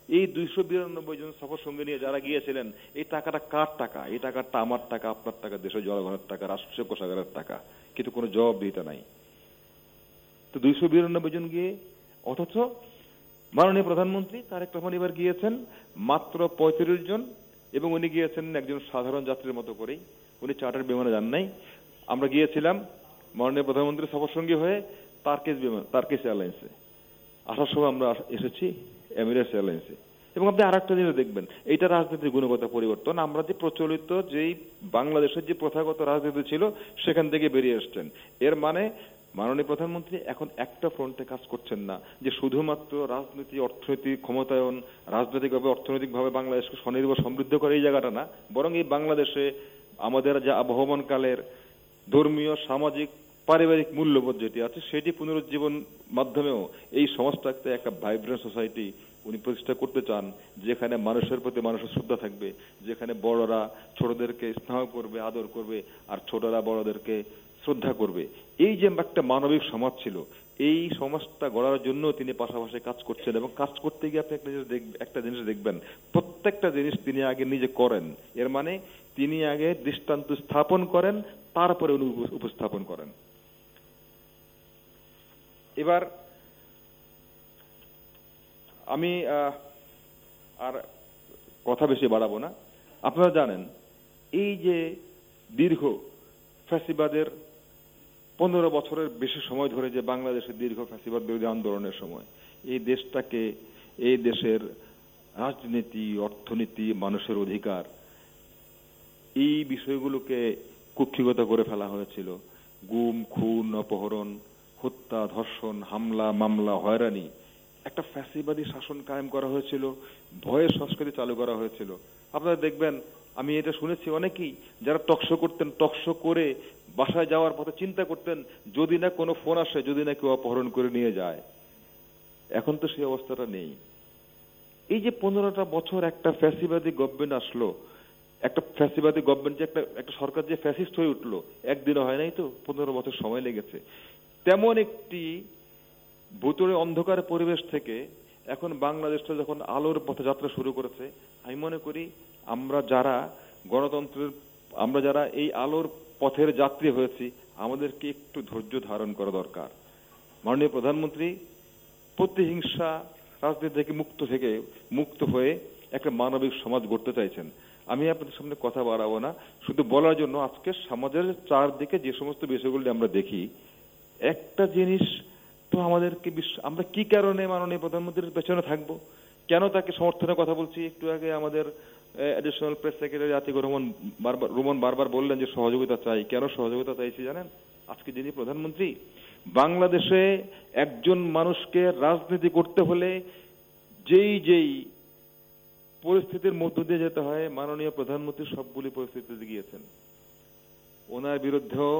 এই 292 জন সফর সঙ্গে নিয়ে যারা গিয়েছিলেন, এই টাকাটা কার টাকা? এই টাকাটা আমার টাকা, আপনার টাকা, দেশের জনগণের টাকা, রাষ্ট্রীয় কোষাগারের টাকা, কিন্তু কোনো জবাবদিহিতা নাই। তো 292 জন গিয়ে, অথচ মাননীয় প্রধানমন্ত্রী তারেক রহমান এবার গিয়েছেন মাত্র 35 জন, এবং উনি গিয়েছেন একজন সাধারণ যাত্রীর মতো করেই, উনি চার্টার বিমানে যান নাই। আমরা গিয়েছিলাম মাননীয় প্রধানমন্ত্রীর সফর সঙ্গী হয়ে তারকিস এয়ারলাইন্সে, আসার সময় আমরা এসেছি এমিরেটস এয়ারলাইন্সে। এবং আপনি আরেকটা জিনিস দেখবেন, এইটা রাজনীতির গুণগত পরিবর্তন। আমরা যে প্রচলিত যেই বাংলাদেশের যে প্রথাগত রাজনীতি ছিল সেখান থেকে বেরিয়ে এসছেন। এর মানে মাননীয় প্রধানমন্ত্রী এখন একটা ফ্রন্টে কাজ করছেন না, যে শুধুমাত্র রাজনীতি, অর্থনীতি, ক্ষমতায়ন, রাজনৈতিকভাবে অর্থনৈতিকভাবে বাংলাদেশকে স্বনির্ভর সমৃদ্ধ করে এই জায়গাটা না, বরং এই বাংলাদেশে আমাদের যা আবহমানকালের ধর্মীয়, সামাজিক, পারিবারিক মূল্যবোধ যেটি আছে সেটি পুনরুজ্জীবন মাধ্যমেও এই সমাজটাকে একটা ভাইব্রেন্ট সোসাইটি উনি প্রতিষ্ঠা করতে চান, যেখানে মানুষের প্রতি মানুষের শ্রদ্ধা থাকবে, যেখানে বড়রা ছোটদেরকে স্নেহ করবে, আদর করবে, আর ছোটরা বড়দেরকে শ্রদ্ধা করবে। এই যে একটা মানবিক সমাজ ছিল, এই সমাজটা গড়ার জন্য তিনি পাশাপাশি কাজ করছেন। এবং কাজ করতে গিয়ে আপনি একটা জিনিস দেখবেন, প্রত্যেকটা জিনিস তিনি আগে নিজে করেন। এর মানে তিনি আগে দৃষ্টান্ত স্থাপন করেন, তারপরে উনি উপস্থাপন করেন। এবার আমি আর কথা বেশি বাড়াবো না। আপনারা জানেন এই যে দীর্ঘ ফ্যাসিবাদের 15 বছরের বেশি সময় ধরে যে বাংলাদেশের দীর্ঘ ফ্যাসিবাদ বিরোধী আন্দোলনের সময় এই দেশটাকে, এই দেশের রাজনীতি, অর্থনীতি, মানুষের অধিকার, এই বিষয়গুলোকে কুক্ষিগত করে ফেলা হয়েছিল। গুম, খুন, অপহরণ, হত্যা, ধর্ষণ, হামলা, মামলা, হয়রানি, একটা ফ্যাসিবাদী শাসন কায়েম করা হয়েছিল, ভয়ের সংস্কৃতি চালু করা হয়েছিল। আপনারা দেখবেন, আমি এটা শুনেছি অনেকেই যারা টকশো করতেন, টকশো করে বাসায় যাওয়ার পথে চিন্তা করতেন যদি না কোনো ফোন আসে, যদি না কেউ অপহরণ করে নিয়ে যায়। এখন তো সেই অবস্থাটা নেই। এই যে 15টা বছর একটা ফ্যাসিবাদী গভর্নমেন্ট আসলো, একটা ফ্যাসিবাদী গভর্নমেন্ট যে একটা সরকার যে ফ্যাসিস্ট হয়ে উঠলো, একদিনও হয় নাই তো, 15 বছর সময় লেগেছে। তেমন একটি ভুতুড়ে অন্ধকার পরিবেশ থেকে এখন বাংলাদেশটা যখন আলোর পথে যাত্রা শুরু করেছে, আমি মনে করি আমরা যারা গণতন্ত্রের, আমরা যারা এই আলোর পথের যাত্রী হয়েছি, আমাদেরকে একটু ধৈর্য ধারণ করা দরকার। মাননীয় প্রধানমন্ত্রী প্রতিহিংসা রাজনীতি থেকে মুক্ত হয়ে একটা মানবিক সমাজ গড়তে চাইছেন। আমি আপনাদের সামনে কথা বাড়াবো না, শুধু বলার জন্য আজকে সমাজের চারদিকে যে সমস্ত বিষয়গুলি আমরা দেখি, একটা জিনিস তো আমাদেরকে, আমরা কি কারণে মাননীয় প্রধানমন্ত্রীর পেছনে থাকবো, কেন তাকে সমর্থনের কথা বলছি। একটু আগে আমাদের additional press secretary Atikur Rahman বারবার বললেন যে সহযোগিতা চাই। কেন সহযোগিতা চাইছি জানেন? আজকে যিনি প্রধানমন্ত্রী, বাংলাদেশে একজন মানুষকে রাজনীতি করতে হলে যেই পরিস্থিতির মধ্য দিয়ে যেতে হয়, মাননীয় প্রধানমন্ত্রী সবগুলি পরিস্থিতিতে গিয়েছেন। ওনার বিরুদ্ধেও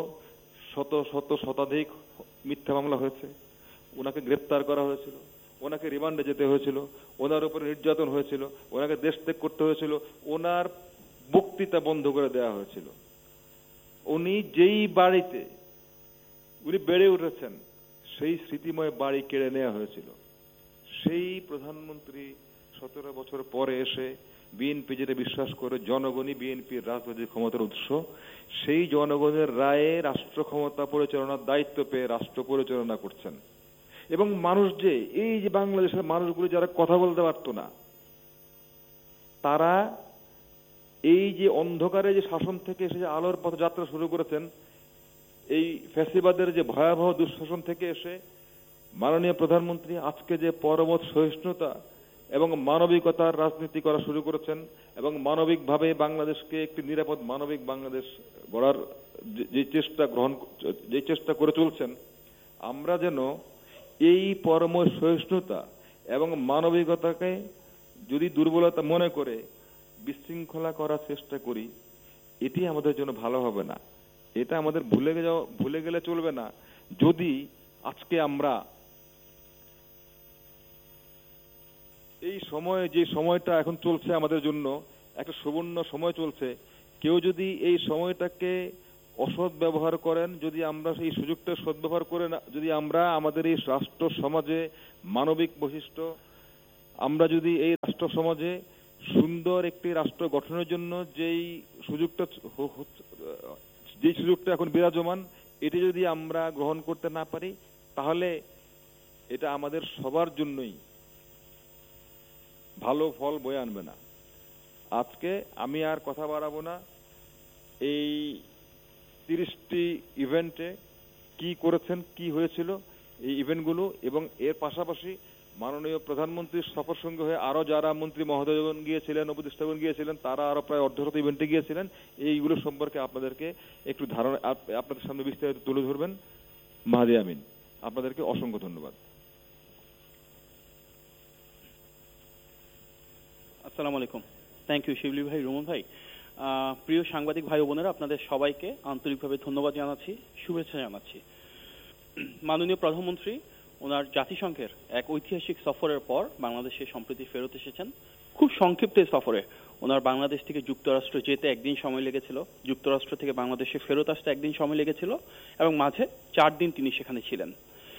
শতাধিক মিথ্যা মামলা হয়েছে, ওনাকে গ্রেপ্তার করা হয়েছিল, ওনাকে রিমান্ডে যেতে হয়েছিল, ওনার উপরে নির্যাতন হয়েছিল, ওনাকে দেশ ত্যাগ করতে হয়েছিল, ওনার বক্তৃতা বন্ধ করে দেওয়া হয়েছিল। উনি যেই বাড়িতে উনি বেড়ে উঠেছেন সেই স্মৃতিময় বাড়ি কেড়ে নেওয়া হয়েছিল। সেই প্রধানমন্ত্রী 17 বছর পরে এসে বিএনপি যেটা বিশ্বাস করে জনগণই বিএনপির রাজনৈতিক ক্ষমতার উৎস, সেই জনগণের রায়ে রাষ্ট্র ক্ষমতা পরিচালনার দায়িত্ব পেয়ে রাষ্ট্র পরিচালনা করছেন। এবং মানুষ যে, এই যে বাংলাদেশের মানুষগুলি যারা কথা বলতে পারতো না, তারা এই যে অন্ধকারে যে শাসন থেকে এসে যে আলোর পথে যাত্রা শুরু করেছেন, এই ফ্যাসিবাদের যে ভয়াবহ দুঃশাসন থেকে এসে মাননীয় প্রধানমন্ত্রী আজকে যে পরমত সহিষ্ণুতা এবং মানবিকতার রাজনীতি করা শুরু করেছেন, এবং মানবিকভাবে বাংলাদেশকে একটি নিরাপদ মানবিক বাংলাদেশ গড়ার যে চেষ্টা করে চলছেন, আমরা যেন এই পরম সহিষ্ণুতা এবং মানবিকতাকে যদি দুর্বলতা মনে করে বিশৃঙ্খলা করার চেষ্টা করি, এটি আমাদের জন্য ভালো হবে না। এটা আমাদের ভুলে গেলে চলবে না। যদি আজকে আমরা এই সময়ে, যে সময়টা এখন চলছে আমাদের জন্য একটা সুবর্ণ সময় চলছে, কেউ যদি এই সময়টাকে অসৎ ব্যবহার করেন, যদি আমরা সেই সুযোগটা সদ্ব্যবহার করে না, যদি আমরা আমাদের এই রাষ্ট্র সমাজে মানবিক বৈশিষ্ট্য আমরা যদি এই রাষ্ট্র সমাজে সুন্দর একটি রাষ্ট্র গঠনের জন্য যেই সুযোগটা এখন বিরাজমান, এটি যদি আমরা গ্রহণ করতে না পারি, তাহলে এটা আমাদের সবার জন্যই ভালো ফল বয়ে আনবে না। আজকে আমি আর কথা বাড়াবো না। এই 30টি ইভেন্টে কি করেছেন, কি হয়েছিল এই ইভেন্টগুলো, এবং এর পাশাপাশি মাননীয় প্রধানমন্ত্রীর সফর সঙ্গে হয়ে আরো যারা মন্ত্রী মহোদয়গণ গিয়েছিলেন, উপদেষ্টাগণ গিয়েছিলেন, তারা আরো প্রায় অর্ধশত ইভেন্টে গিয়েছিলেন, এইগুলো সম্পর্কে আপনাদেরকে একটু ধারণা আপনাদের সামনে বিস্তারিত তুলে ধরবেন মাহাদি আমিন। আপনাদেরকে অসংখ্য ধন্যবাদ। আসসালামু আলাইকুম। থ্যাংক ইউ শিবলি ভাই, রুমন ভাই। প্রিয় সাংবাদিক ভাই ও বোনেরা, আপনাদের সবাইকে আন্তরিকভাবে ধন্যবাদ জানাচ্ছি, শুভেচ্ছা জানাচ্ছি। মাননীয় প্রধানমন্ত্রী ওনার জাতিসংঘের এক ঐতিহাসিক সফরের পর বাংলাদেশে সম্প্রতি ফেরত এসেছেন। খুব সংক্ষিপ্ত সফরে ওনার বাংলাদেশ থেকে যুক্তরাষ্ট্র যেতে একদিন সময় লেগেছিল, যুক্তরাষ্ট্র থেকে বাংলাদেশে ফেরত আসতে একদিন সময় লেগেছিল, এবং মাঝে 4 দিন তিনি সেখানে ছিলেন।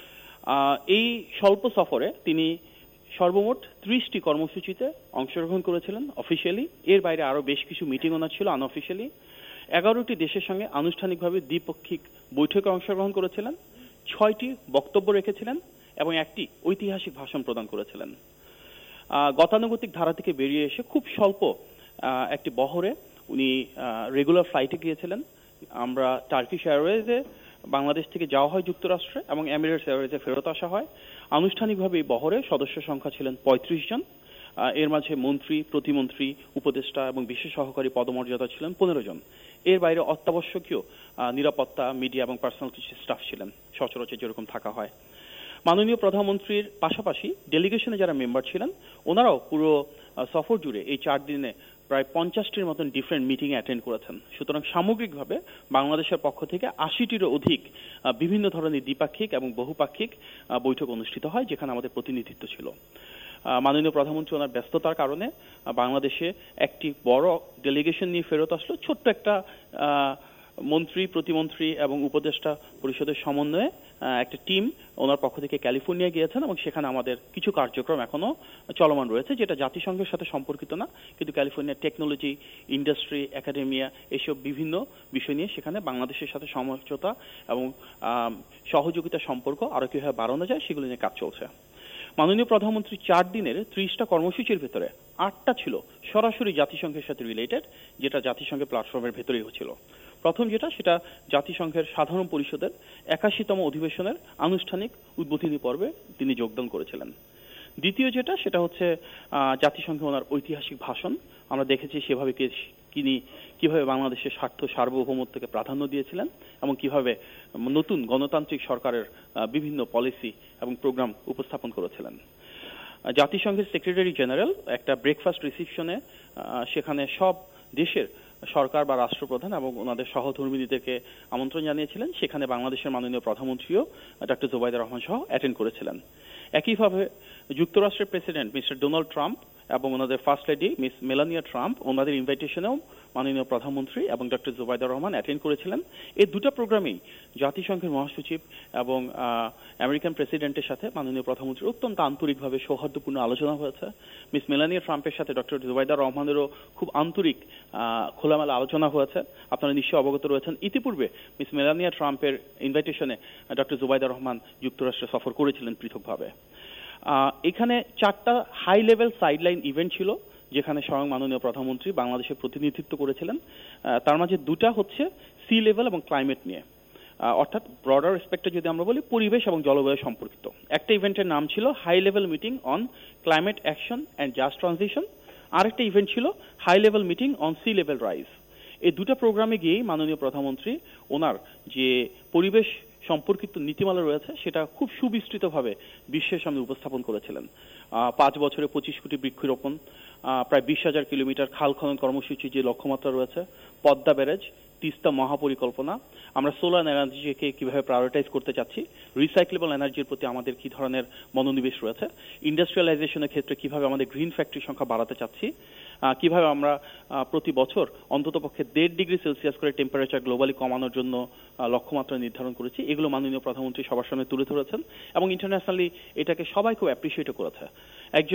এই স্বল্প সফরে তিনি সর্বমোট 30টি কর্মসূচিতে অংশগ্রহণ করেছিলেন অফিসিয়ালি। এর বাইরে আরো বেশ কিছু মিটিং ওনার ছিল আনঅফিসিয়ালি। 11টি দেশের সঙ্গে আনুষ্ঠানিকভাবে দ্বিপাক্ষিক বৈঠকে অংশগ্রহণ করেছিলেন, 6টি বক্তব্য রেখেছিলেন এবং একটি ঐতিহাসিক ভাষণ প্রদান করেছিলেন। গতানুগতিক ধারা থেকে বেরিয়ে এসে খুব স্বল্প একটি বহরে উনি রেগুলার ফ্লাইটে গিয়েছিলেন। আমরা টার্কিশ এয়ারওয়েজে বাংলাদেশ থেকে যাওয়া হয় যুক্তরাষ্ট্রে, এবং এমিরেটস এয়ারওয়েজে ফেরত আসা হয়। আনুষ্ঠানিকভাবে এই বহরে সদস্য সংখ্যা ছিলেন 35 জন। এর মাঝে মন্ত্রী, প্রতিমন্ত্রী, উপদেষ্টা এবং বিশেষ সহকারী পদমর্যাদা ছিলেন 15 জন। এর বাইরে অত্যাবশ্যকীয় নিরাপত্তা, মিডিয়া এবং পার্সোনাল কিছু স্টাফ ছিলেন, সচরাচর যেরকম থাকা হয়। মাননীয় প্রধানমন্ত্রীর পাশাপাশি ডেলিগেশনে যারা মেম্বার ছিলেন, ওনারাও পুরো সফর জুড়ে এই 4 দিনে প্রায় 50টির মতন ডিফারেন্ট মিটিং অ্যাটেন্ড করেছেন। সুতরাং সামগ্রিকভাবে বাংলাদেশের পক্ষ থেকে 80টিরও অধিক বিভিন্ন ধরনের দ্বিপাক্ষিক এবং বহুপাক্ষিক বৈঠক অনুষ্ঠিত হয়, যেখানে আমাদের প্রতিনিধিত্ব ছিল। মাননীয় প্রধানমন্ত্রী ওনার ব্যস্ততার কারণে বাংলাদেশে একটি বড় ডেলিগেশন নিয়ে ফেরত আসলো। ছোট্ট একটা মন্ত্রী, প্রতিমন্ত্রী এবং উপদেষ্টা পরিষদের সমন্বয়ে একটা টিম ওনার পক্ষ থেকে ক্যালিফোর্নিয়া গিয়েছেন, এবং সেখানে আমাদের কিছু কার্যক্রম এখনো চলমান রয়েছে, যেটা জাতিসংঘের সাথে সম্পর্কিত না, কিন্তু ক্যালিফোর্নিয়া টেকনোলজি, ইন্ডাস্ট্রি, একাডেমিয়া এসব বিভিন্ন বিষয় নিয়ে সেখানে বাংলাদেশের সাথে সমঝোতা এবং সহযোগিতা সম্পর্ক আরো কিভাবে বাড়ানো যায় সেগুলো নিয়ে কাজ চলছে। মাননীয় প্রধানমন্ত্রী 4 দিনের 30টা কর্মসূচির ভেতরে 8টা ছিল সরাসরি জাতিসংঘের সাথে রিলেটেড, যেটা জাতিসংঘের প্ল্যাটফর্মের ভেতরেই হচ্ছিল। প্রথম সেটা জাতিসংঘের সাধারণ পরিষদের 81তম অধিবেশনের আনুষ্ঠানিক উদ্বোধনী পর্বে তিনি যোগদান করেছিলেন। দ্বিতীয় সেটা হচ্ছে জাতিসংঘে ওনার ঐতিহাসিক ভাষণ। আমরা দেখেছি সেভাবে তিনি কিভাবে বাংলাদেশের স্বার্থ সার্বভৌমত্বকে প্রাধান্য দিয়েছিলেন এবং কিভাবে নতুন গণতান্ত্রিক সরকারের বিভিন্ন পলিসি এবং প্রোগ্রাম উপস্থাপন করেছিলেন। জাতিসংঘের সেক্রেটারি জেনারেল একটা ব্রেকফাস্ট রিসিপশনে সেখানে সব দেশের সরকার বা রাষ্ট্রপ্রধান এবং ওনাদের সহধর্মিনীদেরকে আমন্ত্রণ জানিয়েছিলেন। সেখানে বাংলাদেশের মাননীয় প্রধানমন্ত্রীও ডক্টর জুবাইদা রহমান সহ অ্যাটেন্ড করেছিলেন। একইভাবে যুক্তরাষ্ট্রের প্রেসিডেন্ট মিস্টার ডোনাল্ড ট্রাম্প এবং ওনাদের first lady miss Melania Trump ওনাদের ইনভাইটেশনেও মাননীয় প্রধানমন্ত্রী এবং ডক্টর জুবাইদা রহমান অ্যাটেন্ড করেছিলেন। এই দুটো প্রোগ্রামেই জাতিসংঘের মহাসচিব এবং আমেরিকান প্রেসিডেন্টের সাথে মাননীয় প্রধানমন্ত্রীর অত্যন্ত আন্তরিকভাবে সৌহার্দ্যপূর্ণ আলোচনা হয়েছে। মিস মেলানিয়া ট্রাম্পের সাথে ডক্টর জুবাইদা রহমানেরও খুব আন্তরিক খোলামেলা আলোচনা হয়েছে। আপনারা নিশ্চয়ই অবগত রয়েছেন, ইতিপূর্বে মিস মেলানিয়া ট্রাম্পের ইনভাইটেশনে ডক্টর জুবাইদা রহমান যুক্তরাষ্ট্রে সফর করেছিলেন পৃথকভাবে। এখানে 4টা হাই লেভেল সাইডলাইন ইভেন্ট ছিল, যেখানে স্বয়ং মাননীয় প্রধানমন্ত্রী বাংলাদেশের প্রতিনিধিত্ব করেছিলেন। তার মাঝে 2টা হচ্ছে সি লেভেল এবং ক্লাইমেট নিয়ে, অর্থাৎ ব্রডার রেসপেক্টে যদি আমরা বলি পরিবেশ এবং জলবায়ু সম্পর্কিত। একটা ইভেন্টের নাম ছিল high level meeting on climate action and just transition, আরেকটা ইভেন্ট ছিল high level meeting on sea level rise. এই 2টা প্রোগ্রামে গিয়েই মাননীয় প্রধানমন্ত্রী ওনার যে পরিবেশ সম্পর্কিত নীতিমালা রয়েছে সেটা খুব সুবিস্তৃতভাবে বিশ্বের সামনে উপস্থাপন করেছিলেন। 5 বছরে 25 কোটি বৃক্ষরোপণ, প্রায় 20,000 কিলোমিটার খাল খনন কর্মসূচি যে লক্ষ্যমাত্রা রয়েছে, পদ্মা ব্যারেজ, তিস্তা মহাপরিকল্পনা, আমরা সোলার এনার্জিকে কিভাবে প্রায়োরিটাইজ করতে চাচ্ছি, রিসাইক্লেবল এনার্জির প্রতি আমাদের কি ধরনের মনোনিবেশ রয়েছে, ইন্ডাস্ট্রিয়ালাইজেশনের ক্ষেত্রে কিভাবে আমাদের গ্রিন ফ্যাক্টরি সংখ্যা বাড়াতে চাচ্ছি, কিভাবে আমরা প্রতি বছর অন্ততপক্ষে 1.5 ডিগ্রি সেলসিয়াস করে টেম্পারেচার গ্লোবালি কমানোর জন্য লক্ষ্যমাত্রা নির্ধারণ করেছি, এগুলো মাননীয় প্রধানমন্ত্রী সবার সামনে তুলে ধরেছেন এবং ইন্টারন্যাশনালি এটাকে সবাই খুব অ্যাপ্রিসিয়েট করেছে। একজন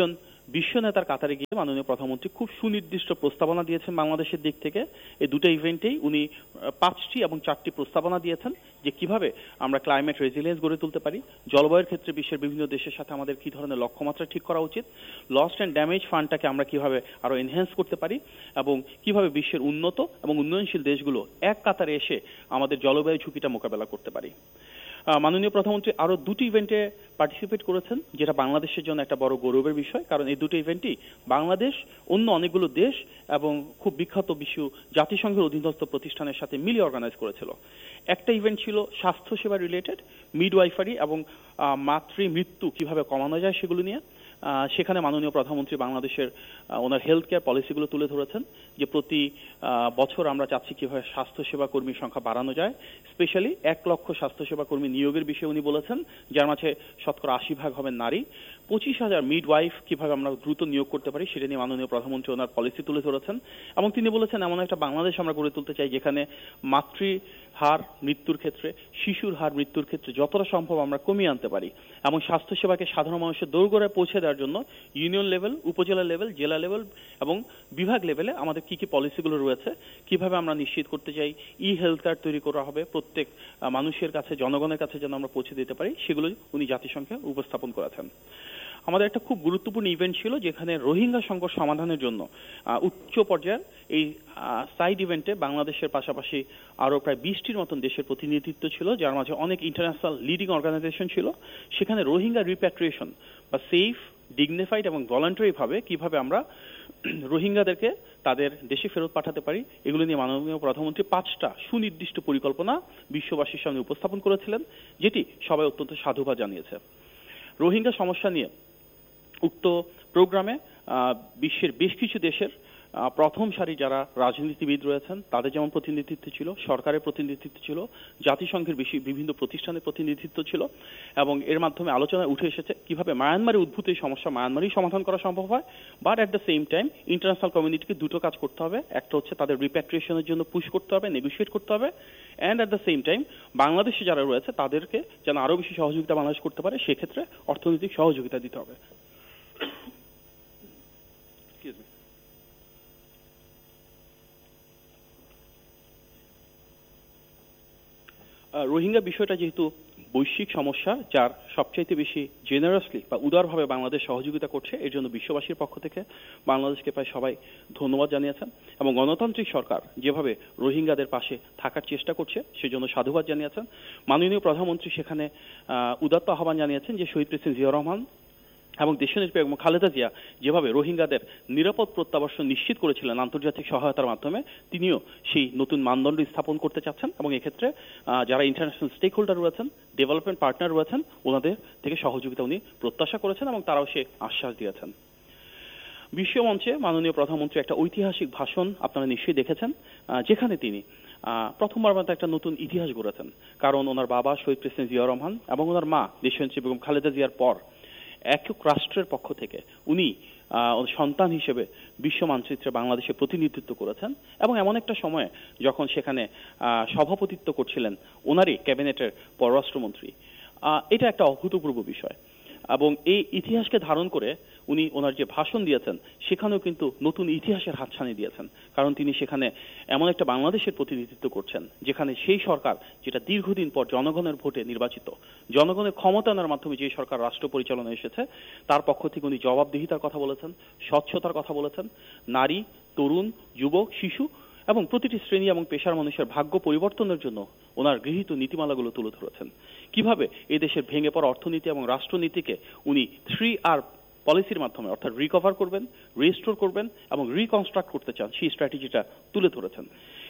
বিশ্ব নেতার কাতারে গিয়ে মাননীয় প্রধানমন্ত্রী খুব সুনির্দিষ্ট প্রস্তাবনা দিয়েছেন বাংলাদেশের দিক থেকে। এই দুটো ইভেন্টেই উনি 5টি এবং 4টি প্রস্তাবনা দিয়েছেন যে কিভাবে আমরা ক্লাইমেট রেজিলিয়েন্স গড়ে তুলতে পারি, জলবায়ুর ক্ষেত্রে বিশ্বের বিভিন্ন দেশের সাথে আমাদের কি ধরনের লক্ষ্যমাত্রা ঠিক করা উচিত, লস্ট অ্যান্ড ড্যামেজ ফান্ডটাকে আমরা কিভাবে আরো এনহ্যান্স করতে পারি, এবং কিভাবে বিশ্বের উন্নত এবং উন্নয়নশীল দেশগুলো এক কাতারে এসে আমাদের জলবায়ু ঝুঁকিটা মোকাবেলা করতে পারি। মাননীয় প্রধানমন্ত্রী আরো দুটি ইভেন্টে পার্টিসিপেট করেছেন, যেটা বাংলাদেশের জন্য একটা বড় গৌরবের বিষয়, কারণ এই দুটো ইভেন্টই বাংলাদেশ অন্য অনেকগুলো দেশ এবং খুব বিখ্যাত বিশ্ব জাতিসংঘের অধীনস্থ প্রতিষ্ঠানের সাথে মিলিয়ে অর্গানাইজ করেছিল। একটা ইভেন্ট ছিল স্বাস্থ্যসেবা রিলেটেড, মিডওয়াইফারি এবং মাতৃ মৃত্যু কিভাবে কমানো যায় সেগুলো নিয়ে। সেখানে মাননীয় প্রধানমন্ত্রী বাংলাদেশের ওনার হেলথ কেয়ার পলিসিগুলো তুলে ধরেছেন, যে প্রতি বছর আমরা চাচ্ছি কিভাবে স্বাস্থ্যসেবা কর্মীর সংখ্যা বাড়ানো যায়। স্পেশালি 1 লক্ষ স্বাস্থ্যসেবা কর্মী নিয়োগের বিষয়ে উনি বলেছেন, যার মাঝে শতকরা 80% হবেন নারী। 25,000 মিডওয়াইফ কিভাবে আমরা দ্রুত নিয়োগ করতে পারি সেটা নিয়ে মাননীয় প্রধানমন্ত্রী ওনার পলিসি তুলে ধরেছেন। এবং তিনি বলেছেন এমন একটা বাংলাদেশ আমরা গড়ে তুলতে চাই যেখানে মাতৃ হার মৃত্যুর ক্ষেত্রে, শিশুর হার মৃত্যুর ক্ষেত্রে যতটা সম্ভব আমরা কমিয়ে আনতে পারি, এবং স্বাস্থ্যসেবাকে সাধারণ মানুষের দোরগোড়ায় পৌঁছে দেওয়ার জন্য ইউনিয়ন লেভেল, উপজেলা লেভেল, জেলা লেভেল এবং বিভাগ লেভেলে আমাদের কি কি পলিসিগুলো রয়েছে, কিভাবে আমরা নিশ্চিত করতে চাই হেলথ কার্ড তৈরি করা হবে প্রত্যেক মানুষের কাছে, জনগণের কাছে যেন আমরা পৌঁছে দিতে পারি, সেগুলো উনি জাতিসংঘে উপস্থাপন করেছেন। আমাদের একটা খুব গুরুত্বপূর্ণ ইভেন্ট ছিল যেখানে রোহিঙ্গা সংকট সমাধানের জন্য উচ্চ পর্যায়ের এই সাইড ইভেন্টে বাংলাদেশের পাশাপাশি আরো প্রায় 20টির মতন দেশের প্রতিনিধিত্ব ছিল, যার মাঝে অনেক ইন্টারন্যাশনাল লিডিং অর্গানাইজেশন ছিল। সেখানে রোহিঙ্গা রিপ্যাট্রিয়েশন বা সেফ, ডিগনিফাইড এবং ভলান্টারি ভাবে কিভাবে আমরা রোহিঙ্গাদেরকে তাদের দেশে ফেরত পাঠাতে পারি, এগুলো নিয়ে মাননীয় প্রধানমন্ত্রী 5টা সুনির্দিষ্ট পরিকল্পনা বিশ্ববাসীর সামনে উপস্থাপন করেছিলেন, যেটি সবাই অত্যন্ত সাধুবাদ জানিয়েছে। রোহিঙ্গা সমস্যা নিয়ে উক্ত প্রোগ্রামে বিশ্বের বেশ কিছু দেশের প্রথম সারি যারা রাজনীতিবিদ রয়েছেন তাদের যেমন প্রতিনিধিত্ব ছিল, সরকারের প্রতিনিধিত্ব ছিল, জাতিসংঘের বিভিন্ন প্রতিষ্ঠানের প্রতিনিধিত্ব ছিল, এবং এর মাধ্যমে আলোচনায় উঠে এসেছে কিভাবে মায়ানমারে উদ্ভূত এই সমস্যা মায়ানমারেই সমাধান করা সম্ভব হয়। But at the same time international কমিউনিটিকে দুটো কাজ করতে হবে, একটা হচ্ছে তাদের রিপ্যাট্রিয়েশনের জন্য পুশ করতে হবে, নেগোশিয়েট করতে হবে, and at the same time বাংলাদেশে যারা রয়েছে তাদেরকে যেন আরো বেশি সহযোগিতা বাংলাদেশ করতে পারে, সেক্ষেত্রে অর্থনৈতিক সহযোগিতা দিতে হবে। রোহিঙ্গা বিষয়টা যেহেতু বৈশ্বিক সমস্যা, যার সবচাইতে বেশি জেনারাসলি বা উদারভাবে বাংলাদেশ সহযোগিতা করছে, এর জন্য বিশ্ববাসীর পক্ষ থেকে বাংলাদেশকে প্রায় সবাই ধন্যবাদ জানিয়েছেন, এবং গণতান্ত্রিক সরকার যেভাবে রোহিঙ্গাদের পাশে থাকার চেষ্টা করছে সেজন্য সাধুবাদ জানিয়েছেন। মাননীয় প্রধানমন্ত্রী সেখানে উদাত্ত আহ্বান জানিয়েছেন যে শহীদ প্রেসিডেন্ট জিয়াউর রহমান এবং দেশনেত্রী বেগম খালেদা জিয়া যেভাবে রোহিঙ্গাদের নিরাপদ প্রত্যাবাসন নিশ্চিত করেছিলেন আন্তর্জাতিক সহায়তার মাধ্যমে, তিনিও সেই নতুন মানদণ্ড স্থাপন করতে চাচ্ছেন, এবং এক্ষেত্রে যারা ইন্টারন্যাশনাল স্টেক হোল্ডার রয়েছেন, ডেভেলপমেন্ট পার্টনার রয়েছেন, ওনাদের থেকে সহযোগিতা উনি প্রত্যাশা করেছেন এবং তারাও সে আশ্বাস দিয়েছেন। বিশ্বমঞ্চে মাননীয় প্রধানমন্ত্রী একটা ঐতিহাসিক ভাষণ আপনারা নিশ্চয়ই দেখেছেন, যেখানে তিনি প্রথমবার মতো একটা নতুন ইতিহাস গড়েছেন, কারণ ওনার বাবা শহীদ প্রেসিডেন্ট জিয়াউর রহমান এবং ওনার মা দেশনেত্রী বেগম খালেদা জিয়ার পর একক রাষ্ট্রের পক্ষ থেকে উনি সন্তান হিসেবে বিশ্ব মানচিত্রে বাংলাদেশে প্রতিনিধিত্ব করেছেন, এবং এমন একটা সময়ে যখন সেখানে সভাপতিত্ব করছিলেন ওনারই ক্যাবিনেটের পররাষ্ট্রমন্ত্রী। এটা একটা অভূতপূর্ব বিষয়, এবং এই ইতিহাসকে ধারণ করে উনি ওনার যে ভাষণ দিয়েছেন সেখানেও কিন্তু নতুন ইতিহাসের হাতছানি দিয়েছেন, কারণ তিনি সেখানে এমন একটা বাংলাদেশের প্রতিনিধিত্ব করছেন যেখানে সেই সরকার যেটা দীর্ঘদিন পর জনগণের ভোটে নির্বাচিত, জনগণের ক্ষমতায়নের মাধ্যমে যে সরকার রাষ্ট্র পরিচালনা এসেছে, তার পক্ষ থেকে উনি জবাবদিহিতার কথা বলেছেন, স্বচ্ছতার কথা বলেছেন, নারী, তরুণ, যুবক, শিশু এবং প্রতিটি শ্রেণী এবং পেশার মানুষের ভাগ্য পরিবর্তনের জন্য ওনার গৃহীত নীতিমালাগুলো তুলে ধরেছেন। কিভাবে এই দেশের ভেঙে পড়া অর্থনীতি এবং রাষ্ট্রনীতিকে উনি 3R পলিসির মাধ্যমে অর্থাৎ রিকভার করবেন, রিস্টোর করবেন এবং রিকনস্ট্রাক্ট করতে চান, সেই স্ট্র্যাটেজিটা তুলে ধরেছেন।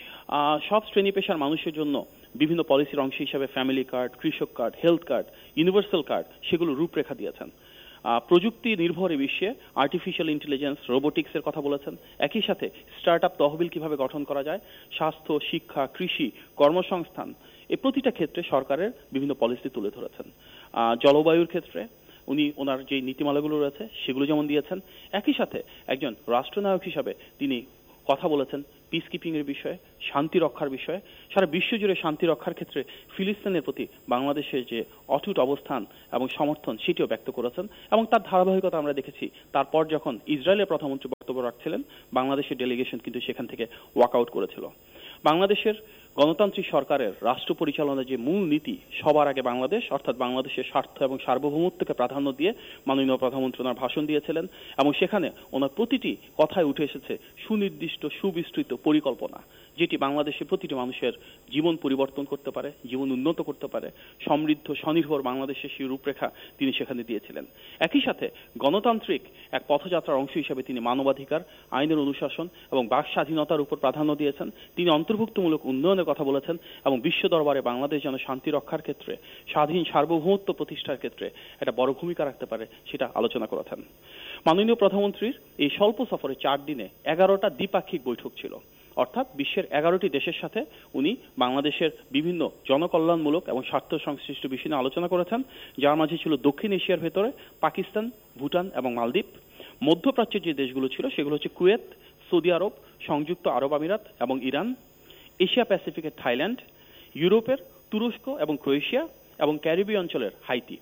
সব শ্রেণী পেশার মানুষের জন্য বিভিন্ন পলিসির অংশ হিসাবে ফ্যামিলি কার্ড, কৃষক card, health card, universal card, সেগুলো রূপরেখা দিয়েছেন। প্রযুক্তি নির্ভর বিশ্বে আর্টিফিশিয়াল ইন্টেলিজেন্স, রোবোটিক্সের কথা বলেছেন। একই সাথে স্টার্টআপ তহবিল কিভাবে গঠন করা যায়, স্বাস্থ্য, শিক্ষা, কৃষি, কর্মসংস্থান, এই প্রতিটা ক্ষেত্রে সরকারের বিভিন্ন পলিসি তুলে ধরেছেন। জলবায়ুর ক্ষেত্রে উনি ওনার যে নীতিমালাগুলো রয়েছে সেগুলো যেমন দিয়েছেন, একই সাথে একজন রাষ্ট্রনায়ক হিসাবে তিনি কথা বলেছেন পিস কিপিং এর বিষয়ে, শান্তি রক্ষার বিষয়ে, সারা বিশ্বজুড়ে শান্তি রক্ষার ক্ষেত্রে ফিলিস্তিনের প্রতি বাংলাদেশের যে অটুট অবস্থান এবং সমর্থন সেটিও ব্যক্ত করেছেন। এবং তার ধারাবাহিকতা আমরা দেখেছি, তারপর যখন ইসরায়েলের প্রধানমন্ত্রী বক্তব্য রাখছিলেন, বাংলাদেশের ডেলিগেশন কিন্তু সেখান থেকে ওয়াকআউট করেছিল। বাংলাদেশের গণতান্ত্রিক সরকারের রাষ্ট্র পরিচালনার যে মূল নীতি, সবার আগে বাংলাদেশ, অর্থাৎ বাংলাদেশের স্বার্থ এবং সার্বভৌমত্বকে প্রাধান্য দিয়ে মাননীয় প্রধানমন্ত্রী ওনার ভাষণ দিয়েছিলেন এবং সেখানে ওনার প্রতিটি কথায় উঠে এসেছে সুনির্দিষ্ট সুবিস্তৃত পরিকল্পনা, যেটি বাংলাদেশের প্রতিটি মানুষের জীবন পরিবর্তন করতে পারে, জীবন উন্নত করতে পারে, সমৃদ্ধ স্বনির্ভর বাংলাদেশের সেই রূপরেখা তিনি সেখানে দিয়েছিলেন। একই সাথে গণতান্ত্রিক এক পথযাত্রার অংশ হিসেবে তিনি মানবাধিকার, আইনের অনুশাসন এবং বাক স্বাধীনতার উপর প্রাধান্য দিয়েছেন। তিনি অন্তর্ভুক্তমূলক উন্নয়নের কথা বলেছেন এবং বিশ্ব দরবারে বাংলাদেশ যেন শান্তি রক্ষার ক্ষেত্রে, স্বাধীন সার্বভৌমত্ব প্রতিষ্ঠার ক্ষেত্রে একটা বড় ভূমিকা রাখতে পারে সেটা আলোচনা করেছেন। মাননীয় প্রধানমন্ত্রীর এই স্বল্প সফরে 4 দিনে 11টা দ্বিপাক্ষিক বৈঠক ছিল, অর্থাৎ বিশ্বের 11টি দেশের সাথে উনি বাংলাদেশের বিভিন্ন জনকল্যাণমূলক এবং স্বার্থ সংশ্লিষ্ট বিষয় নিয়ে আলোচনা করেছেন, যার মাঝে ছিল দক্ষিণ এশিয়ার ভেতরে পাকিস্তান, ভুটান এবং মালদ্বীপ। মধ্যপ্রাচ্যের যে দেশগুলো ছিল সেগুলো হচ্ছে কুয়েত, সৌদি আরব, সংযুক্ত আরব আমিরাত এবং ইরান, এশিয়া প্যাসিফিকের থাইল্যান্ড, ইউরোপের তুরস্ক এবং ক্রোয়েশিয়া এবং ক্যারিবীয় অঞ্চলের হাইতি।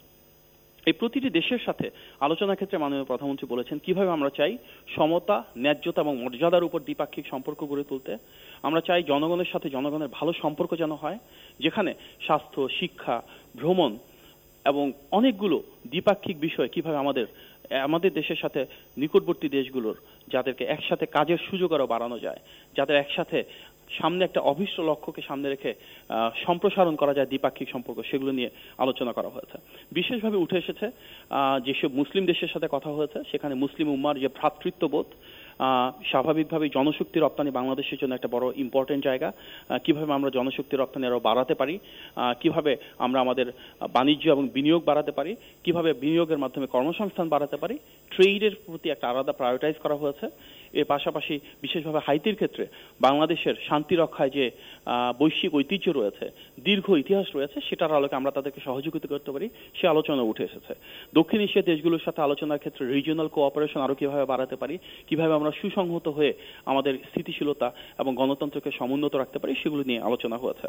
এই প্রতিটি দেশের সাথে আলোচনার ক্ষেত্রে মাননীয় প্রধানমন্ত্রী বলেছেন কিভাবে আমরা চাই সমতা, ন্যায্যতা এবং মর্যাদার উপর দ্বিপাক্ষিক সম্পর্ক গড়ে তুলতে। আমরা চাই জনগণের সাথে জনগণের ভালো সম্পর্ক যেন হয়, যেখানে স্বাস্থ্য, শিক্ষা, ভ্রমণ এবং অনেকগুলো দ্বিপাক্ষিক বিষয় কিভাবে আমাদের দেশের সাথে নিকটবর্তী দেশগুলোর, যাদেরকে একসাথে কাজের সুযোগ আরো বাড়ানো যায়, যাদের একসাথে সামনে একটা অভীষ্ট লক্ষ্যকে সামনে রেখে সম্প্রসারণ করা যায় দ্বিপাক্ষিক সম্পর্ক, সেগুলো নিয়ে আলোচনা করা হয়েছে। বিশেষভাবে উঠে এসেছে যেসব মুসলিম দেশের সাথে কথা হয়েছে, সেখানে মুসলিম উম্মার যে ভ্রাতৃত্ববোধ, স্বাভাবিকভাবে জনশক্তি রপ্তানি বাংলাদেশের জন্য একটা বড় ইম্পর্টেন্ট জায়গা। কিভাবে আমরা জনশক্তি রপ্তানি আরো বাড়াতে পারি, কিভাবে আমরা আমাদের বাণিজ্য এবং বিনিয়োগ বাড়াতে পারি, কিভাবে বিনিয়োগের মাধ্যমে কর্মসংস্থান বাড়াতে পারি, ট্রেডের প্রতি একটা আলাদা প্রায়োরিটাইজ করা হয়েছে। এর পাশাপাশি বিশেষভাবে হাইতির ক্ষেত্রে বাংলাদেশের শান্তি রক্ষায় যে বৈশ্বিক ঐতিহ্য রয়েছে, দীর্ঘ ইতিহাস রয়েছে, সেটার আলোকে আমরা তাদেরকে সহযোগিতা করতে পারি, সে আলোচনা উঠে এসেছে। দক্ষিণ এশিয়ার দেশগুলোর সাথে আলোচনার ক্ষেত্রে রিজিওনাল কোঅপারেশন আরো কিভাবে বাড়াতে পারি, কিভাবে আমরা সুসংহত হয়ে আমাদের স্থিতিশীলতা এবং গণতন্ত্রকে সমুন্নত রাখতে পারি, সেগুলো নিয়ে আলোচনা হয়েছে।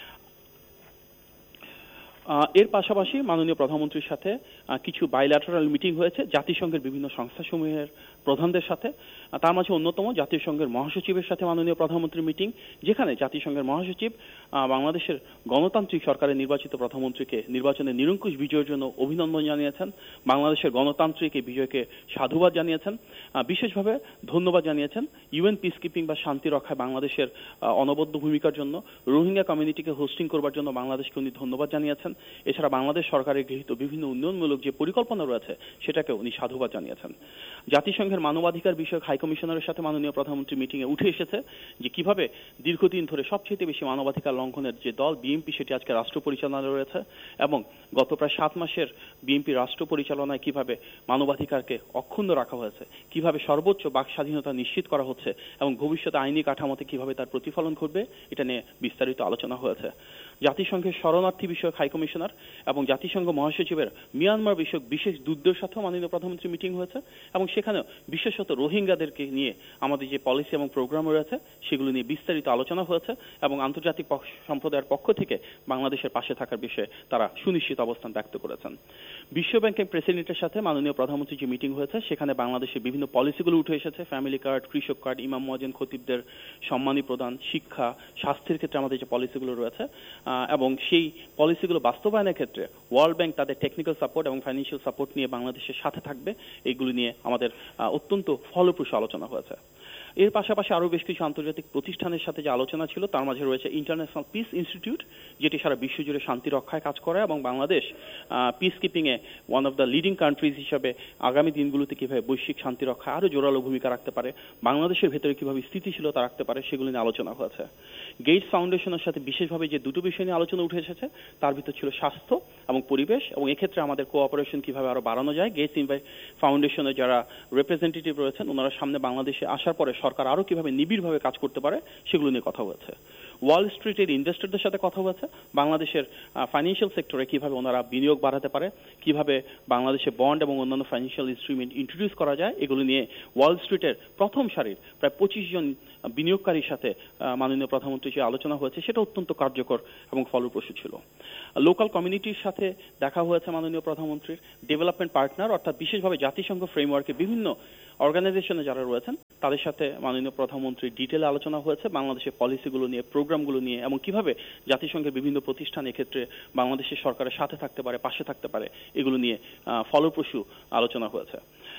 এর পাশাপাশি মাননীয় প্রধানমন্ত্রীর সাথে কিছু বাইল্যাটারাল মিটিং হয়েছে জাতিসংঘের বিভিন্ন সংস্থাসমূহের প্রধানদের সাথে। তার মাঝে অন্যতম জাতিসংঘের মহাসচিবের সাথে মাননীয় প্রধানমন্ত্রীর মিটিং, যেখানে জাতিসংঘের মহাসচিব বাংলাদেশের গণতান্ত্রিক সরকারের নির্বাচিত প্রধানমন্ত্রীকে নির্বাচনের নিরঙ্কুশ বিজয়ের জন্য অভিনন্দন জানিয়েছেন, বাংলাদেশের গণতান্ত্রিক এই বিজয়কে সাধুবাদ জানিয়েছেন, বিশেষভাবে ধন্যবাদ জানিয়েছেন ইউএন পিস কিপিং বা শান্তি রক্ষায় বাংলাদেশের অনবদ্য ভূমিকার জন্য, রোহিঙ্গা কমিউনিটিকে হোস্টিং করবার জন্য বাংলাদেশকে উনি ধন্যবাদ জানিয়েছেন। এছাড়া বাংলাদেশ সরকারের গৃহীত বিভিন্ন উন্নয়নমূলক যে পরিকল্পনা রয়েছে সেটাকে উনি সাধুবাদ জানিয়েছেন। জাতিসংঘের মানবাধিকার বিষয়ক হাই কমিশনারের সাথে মাননীয় প্রধানমন্ত্রী মিটিংয়ে উঠে এসেছে যে কিভাবে দীর্ঘদিন ধরে সবচেয়ে বেশি মানবাধিকার লঙ্ঘনের যে দল বিএনপি, সেটি আজকে রাষ্ট্র পরিচালনায় রয়েছে এবং গত প্রায় 7 মাসের বিএনপি রাষ্ট্র পরিচালনায় কিভাবে মানবাধিকারকে অক্ষুণ্ণ রাখা হয়েছে, কিভাবে সর্বোচ্চ বাক স্বাধীনতা নিশ্চিত করা হচ্ছে এবং ভবিষ্যতে আইনি কাঠামোতে কিভাবে তার প্রতিফলন ঘটবে, এটা নিয়ে বিস্তারিত আলোচনা হয়েছে। জাতিসংঘের শরণার্থী বিষয়ক হাই কমিশনার এবং জাতিসংঘ মহাসচিবের মিয়ানমার বিষয়ক বিশেষ দূতদের সাথেও মাননীয় প্রধানমন্ত্রী মিটিং হয়েছে এবং সেখানে বিশেষত রোহিঙ্গাদেরকে নিয়ে আমাদের যে পলিসি এবং প্রোগ্রাম রয়েছে সেগুলো নিয়ে বিস্তারিত আলোচনা হয়েছে এবং আন্তর্জাতিক সম্প্রদায়ের পক্ষ থেকে বাংলাদেশের পাশে থাকার বিষয়ে তারা সুনিশ্চিত অবস্থান ব্যক্ত করেছেন। বিশ্ব ব্যাংকের প্রেসিডেন্টের সাথে মাননীয় প্রধানমন্ত্রী যে মিটিং হয়েছে সেখানে বাংলাদেশের বিভিন্ন পলিসিগুলো উঠে এসেছে, ফ্যামিলি কার্ড, কৃষক কার্ড, ইমাম মুয়াজ্জিন খতিবদের সম্মানী প্রদান, শিক্ষা, স্বাস্থ্যের ক্ষেত্রে আমাদের যে পলিসিগুলো রয়েছে এবং সেই পলিসিগুলো বাস্তবায়নের ক্ষেত্রে ওয়ার্ল্ড ব্যাংক তাদের টেকনিক্যাল সাপোর্ট এবং ফাইন্যান্সিয়াল সাপোর্ট নিয়ে বাংলাদেশের সাথে থাকবে, এইগুলি নিয়ে আমাদের অত্যন্ত ফলপ্রসূ আলোচনা হয়েছে। এর পাশাপাশি আরো বেশ কিছু আন্তর্জাতিক প্রতিষ্ঠানের সাথে যে আলোচনা ছিল তার মাঝে রয়েছে ইন্টারন্যাশনাল পিস ইনস্টিটিউট, যেটি সারা বিশ্বজুড়ে শান্তি রক্ষায় কাজ করে এবং Bangladesh peace keeping A one of the leading countries হিসাবে আগামী দিনগুলোতে কিভাবে বৈশ্বিক শান্তি রক্ষায় আরো জোরালো ভূমিকা রাখতে পারে, বাংলাদেশের ভেতরে কিভাবে স্থিতিশীলতা রাখতে পারে, সেগুলো নিয়ে আলোচনা হয়েছে। গেটস ফাউন্ডেশনের সাথে বিশেষভাবে যে দুটো বিষয় নিয়ে আলোচনা উঠে এসেছে তার ভিতর ছিল স্বাস্থ্য এবং পরিবেশ এবং এক্ষেত্রে আমাদের কোঅপারেশন কিভাবে আরো বাড়ানো যায়। গেটস ফাউন্ডেশনের যারা রিপ্রেজেন্টেটিভ রয়েছেন ওনারা সামনে বাংলাদেশে আসার পরে সরকার আরো কিভাবে নিবিড়ভাবে কাজ করতে পারে সেগুলো নিয়ে কথা হয়েছে। ওয়াল স্ট্রিটের ইনভেস্টরদের সাথে কথা হয়েছে, বাংলাদেশের ফাইন্যান্সিয়াল সেক্টরে কিভাবে ওনারা বিনিয়োগ বাড়াতে পারে, কিভাবে বাংলাদেশে বন্ড এবং অন্যান্য ফাইন্যান্সিয়াল ইনস্ট্রুমেন্ট ইন্ট্রোডিউস করা যায়, এগুলো নিয়ে ওয়াল স্ট্রিটের প্রথম সারির প্রায় 25 জন বিনিয়োগকারীর সাথে মাননীয় প্রধানমন্ত্রী যে আলোচনা হয়েছে সেটা অত্যন্ত কার্যকর এবং ফলপ্রসূ ছিল। লোকাল কমিউনিটির সাথে দেখা হয়েছে মাননীয় প্রধানমন্ত্রীর। ডেভেলপমেন্ট পার্টনার অর্থাৎ বিশেষভাবে জাতিসংঘ ফ্রেমওয়ার্কে বিভিন্ন অর্গানাইজেশনে যারা রয়েছেন তাদের সাথে মাননীয় প্রধানমন্ত্রী ডিটেলে আলোচনা হয়েছে বাংলাদেশের পলিসিগুলো নিয়ে, প্রোগ্রামগুলো নিয়ে, এবং কিভাবে জাতিসংঘের বিভিন্ন প্রতিষ্ঠান এক্ষেত্রে বাংলাদেশের সরকারের সাথে থাকতে পারে, পাশে থাকতে পারে, এগুলো নিয়ে ফলপ্রসূ আলোচনা হয়েছে।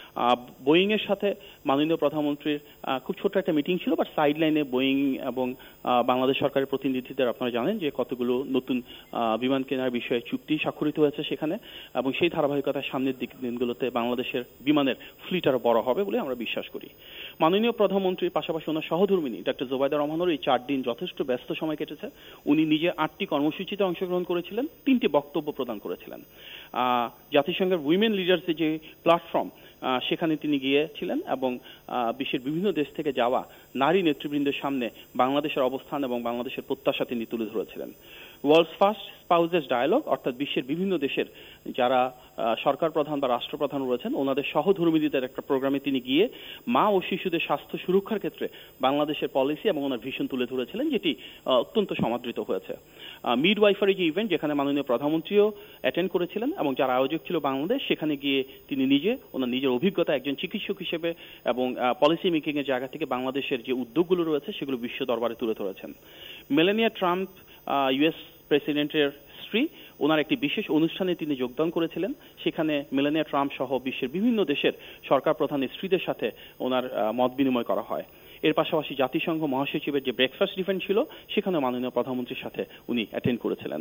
বোয়িং এর সাথে মাননীয় প্রধানমন্ত্রীর খুব ছোট্ট একটা মিটিং ছিল, বাট সাইড লাইনে বোয়িং এবং বাংলাদেশ সরকারের প্রতিনিধিদের আপনারা জানেন যে কতগুলো নতুন বিমান কেনার বিষয়ে চুক্তি স্বাক্ষরিত হয়েছে সেখানে, এবং সেই ধারাবাহিকতার সামনের দিনগুলোতে বাংলাদেশের বিমানের ফ্লিট আরো বড় হবে বলে আমরা বিশ্বাস করি। মাননীয় প্রধানমন্ত্রীর পাশাপাশি ওনার সহধর্মিনী ডক্টর জোবাইদা রহমানেরও এই 4 দিন যথেষ্ট ব্যস্ত সময় কেটেছে। উনি নিজে 8টি কর্মসূচিতে অংশগ্রহণ করেছিলেন, 3টি বক্তব্য প্রদান করেছিলেন। জাতিসংঘের উইমেন লিডার্সের যে প্ল্যাটফর্ম সেখানে তিনি গিয়েছিলেন এবং বিশ্বের বিভিন্ন দেশ থেকে যাওয়া নারী নেতৃবৃন্দের সামনে বাংলাদেশের অবস্থান এবং বাংলাদেশের প্রত্যাশা তিনি তুলে ধরেছিলেন। ওয়ার্ল্ডস ফার্স্ট স্পাউসেস ডায়ালগ অর্থাৎ বিশ্বের বিভিন্ন দেশের যারা সরকার প্রধান বা রাষ্ট্রপ্রধান রয়েছেন ওনাদের সহধর্মীদের একটা প্রোগ্রামে তিনি গিয়ে মা ও শিশুদের স্বাস্থ্য সুরক্ষার ক্ষেত্রে বাংলাদেশের পলিসি এবং ওনার ভিশন তুলে ধরেছিলেন, যেটি অত্যন্ত সমাদৃত হয়েছে। মিডওয়াইফারি যে ইভেন্ট যেখানে মাননীয় প্রধানমন্ত্রীও অ্যাটেন্ড করেছিলেন এবং যারা আয়োজক ছিল বাংলাদেশ, সেখানে গিয়ে তিনি ওনার নিজের অভিজ্ঞতা একজন চিকিৎসক হিসেবে এবং পলিসি মেকিং এর জায়গা থেকে বাংলাদেশের যে উদ্যোগগুলো রয়েছে সেগুলো বিশ্ব দরবারে তুলে ধরেছেন। মেলানিয়া ট্রাম্প ইউএস প্রেসিডেন্টের স্ত্রী, ওনার একটি বিশেষ অনুষ্ঠানে তিনি যোগদান করেছিলেন। সেখানে মেলানিয়া ট্রাম্প সহ বিশ্বের বিভিন্ন দেশের সরকার প্রধানের স্ত্রীদের সাথে ওনার মত বিনিময় করা হয়। এর পাশাপাশি জাতিসংঘ মহাসচিবের যে ব্রেকফাস্ট ইভেন্ট ছিল সেখানে মাননীয় প্রধানমন্ত্রীর সাথে উনি অ্যাটেন্ড করেছিলেন।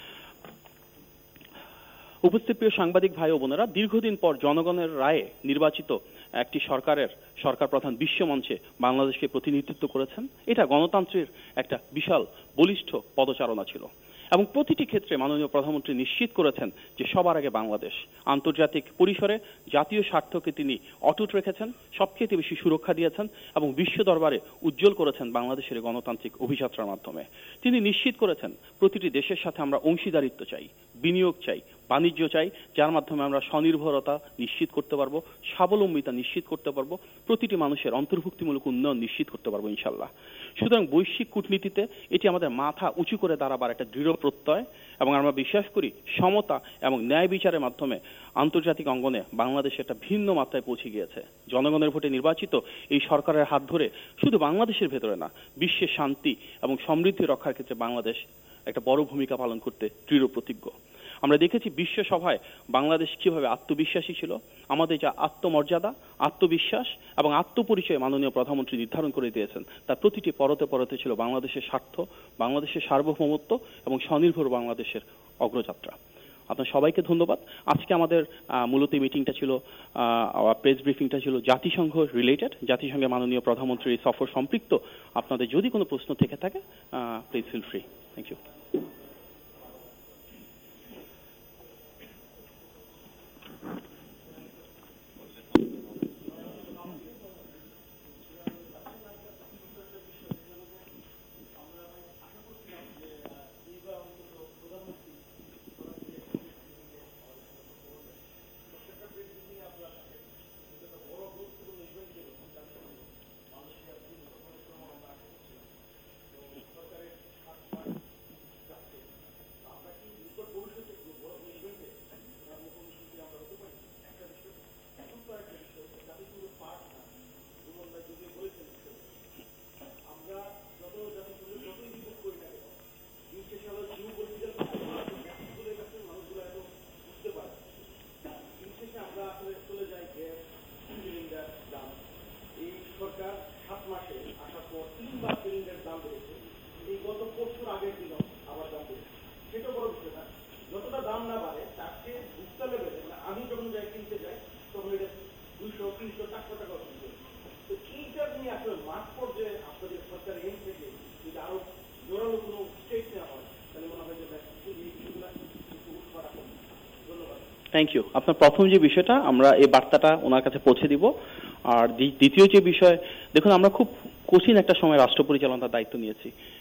উপস্থিত প্রিয় সাংবাদিক ভাই ও বোনেরা, দীর্ঘদিন পর জনগণের রায়ে নির্বাচিত একটি সরকার প্রধান বিশ্বমঞ্চে বাংলাদেশকে প্রতিনিধিত্ব করেছেন। এটা গণতন্ত্রের একটা বিশাল বলিষ্ঠ পদচারণা ছিল এবং প্রতিটি ক্ষেত্রে মাননীয় প্রধানমন্ত্রী নিশ্চিত করেছেন যে সবার আগে বাংলাদেশ। আন্তর্জাতিক পরিসরে জাতীয় স্বার্থকে তিনি অটুট রেখেছেন, সবচেয়ে বেশি সুরক্ষা দিয়েছেন এবং বিশ্ব দরবারে উজ্জ্বল করেছেন বাংলাদেশের গণতান্ত্রিক অভিযাত্রার মাধ্যমে। তিনি নিশ্চিত করেছেন প্রতিটি দেশের সাথে আমরা অংশীদারিত্ব চাই, বিনিয়োগ চাই, বাণিজ্য চাই, যার মাধ্যমে আমরা স্বনির্ভরতা নিশ্চিত করতে পারবো, স্বাবলম্বিতা নিশ্চিত করতে পারবো, প্রতিটি মানুষের অন্তর্ভুক্তিমূলক উন্নয়ন নিশ্চিত করতে পারবো ইনশাল্লাহ। সুতরাং বৈশ্বিক কূটনীতিতে এটি আমাদের মাথা উঁচু করে দাঁড়াবার একটা দৃঢ় প্রত্যয় এবং আমরা বিশ্বাস করি সমতা এবং ন্যায় বিচারের মাধ্যমে আন্তর্জাতিক অঙ্গনে বাংলাদেশ একটা ভিন্ন মাত্রায় পৌঁছে গিয়েছে। জনগণের ভোটে নির্বাচিত এই সরকারের হাত ধরে শুধু বাংলাদেশের ভেতরে না, বিশ্বের শান্তি এবং সমৃদ্ধি রক্ষার ক্ষেত্রে বাংলাদেশ একটা বড় ভূমিকা পালন করতে দৃঢ় প্রতিজ্ঞ। আমরা দেখেছি বিশ্ব সভায় বাংলাদেশ কিভাবে আত্মবিশ্বাসী ছিল। আমাদের যা আত্মমর্যাদা, আত্মবিশ্বাস এবং আত্মপরিচয় মাননীয় প্রধানমন্ত্রী নির্ধারণ করে দিয়েছেন, তার প্রতিটি পরতে পরতে ছিল বাংলাদেশের স্বার্থ, বাংলাদেশের সার্বভৌমত্ব এবং স্বনির্ভর বাংলাদেশের অগ্রযাত্রা। আপনার সবাইকে ধন্যবাদ। আজকে আমাদের মূলত মিটিংটা ছিল, প্রেস ব্রিফিংটা ছিল জাতিসংঘ রিলেটেড, জাতিসংঘের মাননীয় প্রধানমন্ত্রীর সফর সম্পৃক্ত। আপনাদের যদি কোনো প্রশ্ন থেকে থাকে please feel free. Thank you. Thank you. আপনার প্রথম যে বিষয়টা, আমরা এই বার্তাটা ওনার কাছে পৌঁছে দিব। আর দ্বিতীয় যে বিষয়, দেখুন আমরা খুব কঠিন একটা সময় রাষ্ট্র পরিচালনার দায়িত্ব নিয়েছি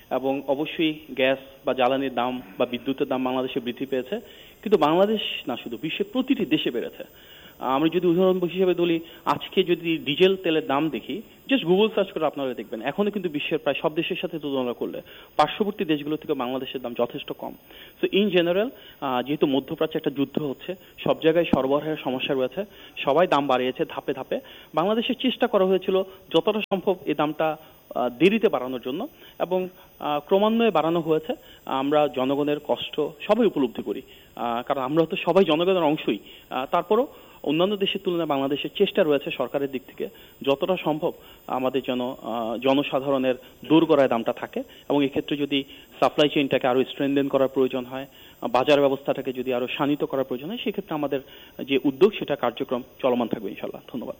এবং অবশ্যই গ্যাস বা জ্বালানির দাম বা বিদ্যুতের দাম বাংলাদেশে বৃদ্ধি পেয়েছে, কিন্তু বাংলাদেশ না শুধু বিশ্বের প্রতিটি দেশে বেড়েছে। আমরা যদি উদাহরণ হিসেবে বলি, আজকে যদি ডিজেল তেলের দাম দেখি, জাস্ট গুগল সার্চ করে আপনারা দেখবেন এখনো কিন্তু বিশ্বের প্রায় সব দেশের সাথে তুলনা করলে পার্শ্ববর্তী দেশগুলো থেকে বাংলাদেশের দাম যথেষ্ট কম। সো ইন জেনারেল যেহেতু মধ্যপ্রাচ্যে একটা যুদ্ধ হচ্ছে, সব জায়গায় সরবরাহের সমস্যা রয়েছে, সবাই দাম বাড়িয়েছে ধাপে ধাপে। বাংলাদেশের চেষ্টা করা হয়েছিল যতটা সম্ভব এই দামটা দেরিতে বাড়ানোর জন্য, এবং ক্রমান্বয়ে বাড়ানো হয়েছে। আমরা জনগণের কষ্ট সবাই উপলব্ধি করি, কারণ আমরা তো সবাই জনগণের অংশই। তারপরও অন্যান্য দেশের তুলনায় বাংলাদেশের চেষ্টা রয়েছে সরকারের দিক থেকে যতটা সম্ভব আমাদের যেন জনসাধারণের দোরগোড়ায় দামটা থাকে, এবং এক্ষেত্রে যদি সাপ্লাই চেইনটাকে আরো স্ট্রেনথেন করার প্রয়োজন হয়, বাজার ব্যবস্থাটাকে যদি আরো শানিত করার প্রয়োজন হয়, সেক্ষেত্রে আমাদের যে উদ্যোগ সেটা কার্যক্রম চলমান থাকবে ইনশাল্লাহ। ধন্যবাদ।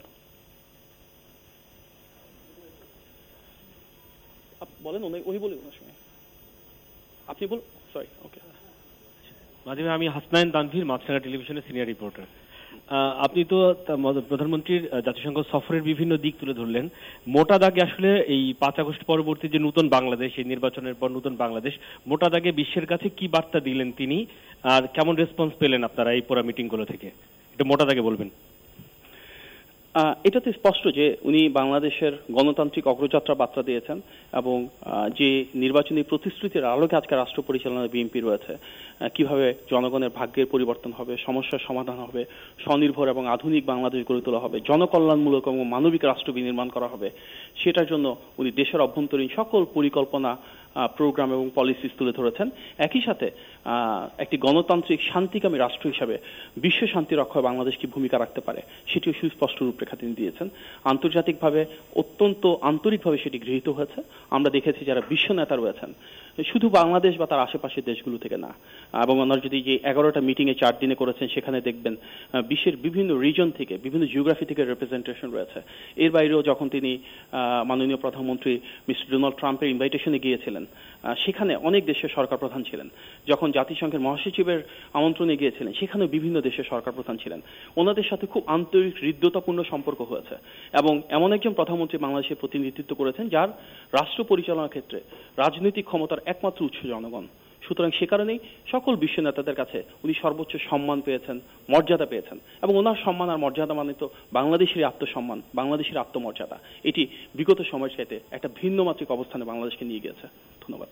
বলেন, উনি বলি ওনার সময় আপনি বল। সরি, ওকে। মাধ্যমে আমি হাসনাইন তানভীর, মাছরাঙা টেলিভিশনের সিনিয়র রিপোর্টার। আপনি তো প্রধানমন্ত্রীর জাতিসংঘ সফরের বিভিন্ন দিক তুলে ধরলেন। মোটা দাগে আসলে এই 5 আগস্ট পরবর্তী যে নতুন বাংলাদেশ, এই নির্বাচনের পর নতুন বাংলাদেশ, মোটা দাগে বিশ্বের কাছে কি বার্তা দিলেন তিনি, আর কেমন রেসপন্স পেলেন আপনারা এই পুরো মিটিংগুলো থেকে, এটা মোটা দাগে বলবেন। এটা তো স্পষ্ট যে উনি বাংলাদেশের গণতান্ত্রিক অগ্রযাত্রা বার্তা দিয়েছেন, এবং যে নির্বাচনী প্রতিশ্রুতির আলোকে আজকে রাষ্ট্র পরিচালনায় বিএনপি রয়েছে, কিভাবে জনগণের ভাগ্যের পরিবর্তন হবে, সমস্যার সমাধান হবে, স্বনির্ভর এবং আধুনিক বাংলাদেশ গড়ে তোলা হবে, জনকল্যাণমূলক এবং মানবিক রাষ্ট্র বিনির্মাণ করা হবে, সেটার জন্য উনি দেশের অভ্যন্তরীণ সকল পরিকল্পনা, প্রোগ্রাম এবং পলিসিস তুলে ধরেছেন। একই সাথে একটি গণতান্ত্রিক শান্তিকামী রাষ্ট্র হিসাবে বিশ্ব শান্তি রক্ষায় বাংলাদেশ কি ভূমিকা রাখতে পারে সেটিও সুস্পষ্ট রূপরেখা তিনি দিয়েছেন। আন্তর্জাতিকভাবে অত্যন্ত আন্তরিকভাবে সেটি গৃহীত হয়েছে। আমরা দেখেছি যারা বিশ্ব নেতা রয়েছেন, শুধু বাংলাদেশ বা তার আশেপাশের দেশগুলো থেকে না, এবং ওনার যদি যে 11টা মিটিংয়ে 4 দিনে করেছেন, সেখানে দেখবেন বিশ্বের বিভিন্ন রিজন থেকে, বিভিন্ন জিওগ্রাফি থেকে রিপ্রেজেন্টেশন রয়েছে। এর বাইরেও যখন তিনি মাননীয় প্রধানমন্ত্রী মিস্টার ডোনাল্ড ট্রাম্পের ইনভাইটেশনে গিয়েছিলেন, সেখানে অনেক দেশের সরকার প্রধান ছিলেন। যখন জাতিসংঘের মহাসচিবের আমন্ত্রণে গিয়েছিলেন, সেখানেও বিভিন্ন দেশের সরকার প্রধান ছিলেন। ওনাদের সাথে খুব আন্তরিক হৃদ্যতাপূর্ণ সম্পর্ক হয়েছে, এবং এমন একজন প্রধানমন্ত্রী বাংলাদেশের প্রতিনিধিত্ব করেছেন যার রাষ্ট্র পরিচালনার ক্ষেত্রে রাজনৈতিক ক্ষমতার একমাত্র উৎস জনগণ। সুতরাং সে কারণেই সকল বিশ্ব নেতাদের কাছে উনি সর্বোচ্চ সম্মান পেয়েছেন, মর্যাদা পেয়েছেন, এবং ওনার সম্মান আর মর্যাদা মানে তো বাংলাদেশের আত্মসম্মান, বাংলাদেশের আত্মমর্যাদা। এটি বিগত সময়ের চাইতে একটা ভিন্ন মাত্রিক অবস্থানে বাংলাদেশকে নিয়ে গিয়েছে। ধন্যবাদ।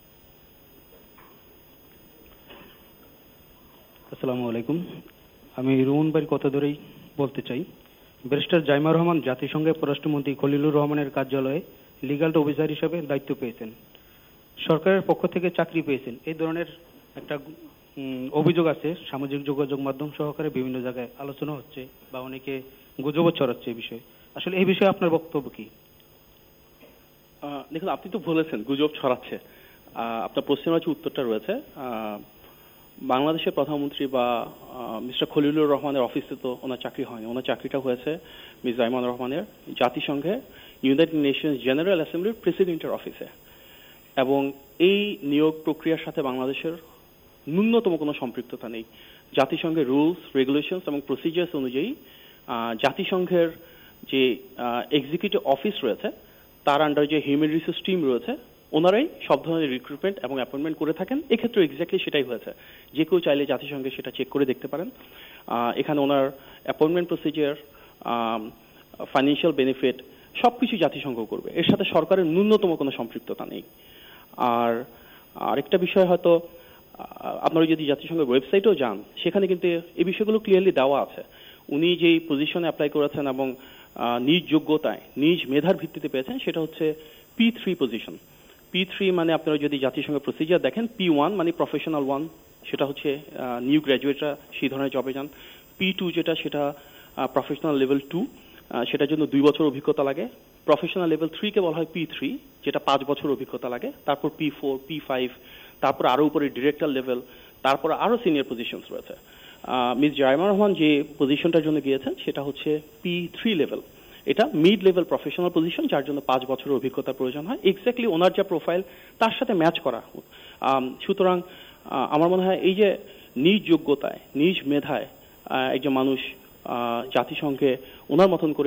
আসসালামু আলাইকুম। আমি রুমন ভাইয়ের কথা ধরেই বলতে চাই। ব্যারিস্টার জাইমা রহমান জাতিসংঘের পররাষ্ট্রমন্ত্রী খলিলুর রহমানের কার্যালয়ে লিগ্যাল অফিসার হিসেবে দায়িত্ব পেয়েছেন, সরকারের পক্ষ থেকে চাকরি পেয়েছেন। এই ধরনের একটা অভিযোগ আছে, সামাজিক যোগাযোগ মাধ্যম সহকারে বিভিন্ন জায়গায় আলোচনা হচ্ছে বা অনেকে গুজবও ছড়াচ্ছে এই বিষয়ে। আসলে এই বিষয়ে আপনার বক্তব্য কি? দেখুন, আপনি তো বলেছেন গুজব ছড়াচ্ছে। আপনার প্রশ্নের মাঝে উত্তরটা রয়েছে। বাংলাদেশের প্রধানমন্ত্রী বা মিস্টার খলিলুর রহমানের অফিসে তো ওনার চাকরি হয়নি। ওনার চাকরিটা হয়েছে মিস জাইমা রহমানের জাতিসংঘে ইউনাইটেড নেশনস জেনারেল অ্যাসেম্বলির প্রেসিডেন্টের অফিসে, এবং এই নিয়োগ প্রক্রিয়ার সাথে বাংলাদেশের ন্যূনতম কোনো সম্পৃক্ততা নেই। জাতিসংঘের রুলস, রেগুলেশনস এবং প্রসিজার্স অনুযায়ী জাতিসংঘের যে এক্সিকিউটিভ অফিস রয়েছে, তার আন্ডার যে হিউম্যান রিসোর্স টিম রয়েছে, ওনারাই সব ধরনের রিক্রুটমেন্ট এবং অ্যাপয়েন্টমেন্ট করে থাকেন। এক্ষেত্রে এক্স্যাক্টলি সেটাই হয়েছে। যে কেউ চাইলে জাতিসংঘে সেটা চেক করে দেখতে পারেন। এখানে ওনার অ্যাপয়েন্টমেন্ট প্রসিজার, ফাইন্যান্সিয়াল বেনিফিট সবকিছু জাতিসংঘ করবে, এর সাথে সরকারের ন্যূনতম কোনো সম্পৃক্ততা নেই। আর আরেকটা বিষয়, হয়তো আপনারা যদি জাতিসংঘের ওয়েবসাইটেও যান, সেখানে কিন্তু এই বিষয়গুলো ক্লিয়ারলি দেওয়া আছে। উনি যেই পজিশনে অ্যাপ্লাই করেছেন এবং নিজ যোগ্যতায়, নিজ মেধার ভিত্তিতে পেয়েছেন, সেটা হচ্ছে P3 পজিশন। P3 মানে আপনারা যদি জাতিসংঘের প্রসিজার দেখেন, P1 মানে প্রফেশনাল 1, সেটা হচ্ছে নিউ গ্র্যাজুয়েটরা সেই ধরনের জবে যান। P2 যেটা, সেটা প্রফেশনাল লেভেল 2, সেটার জন্য 2 বছর অভিজ্ঞতা লাগে। প্রফেশনাল লেভেল 3 কে বলা হয় P3, যেটা 5 বছর অভিজ্ঞতা লাগে। তারপর P4, P5, তারপর আরো উপরে ডিরেক্টর লেভেল, তারপর আরো সিনিয়র পজিশনস রয়েছে। মিস জাইমা রহমান যে পজিশনটার জন্য গিয়েছেন, সেটা হচ্ছে P3 লেভেল। এটা মিড লেভেল প্রফেশনাল পজিশন, যার জন্য 5 বছরের অভিজ্ঞতার প্রয়োজন হয়। এক্স্যাক্টলি ওনার যা প্রোফাইল তার সাথে ম্যাচ করা। সুতরাং আমার মনে হয় এই যে নিজ যোগ্যতায়, নিজ মেধায় একজন মানুষ জাতিসংঘে ওনার মতন করে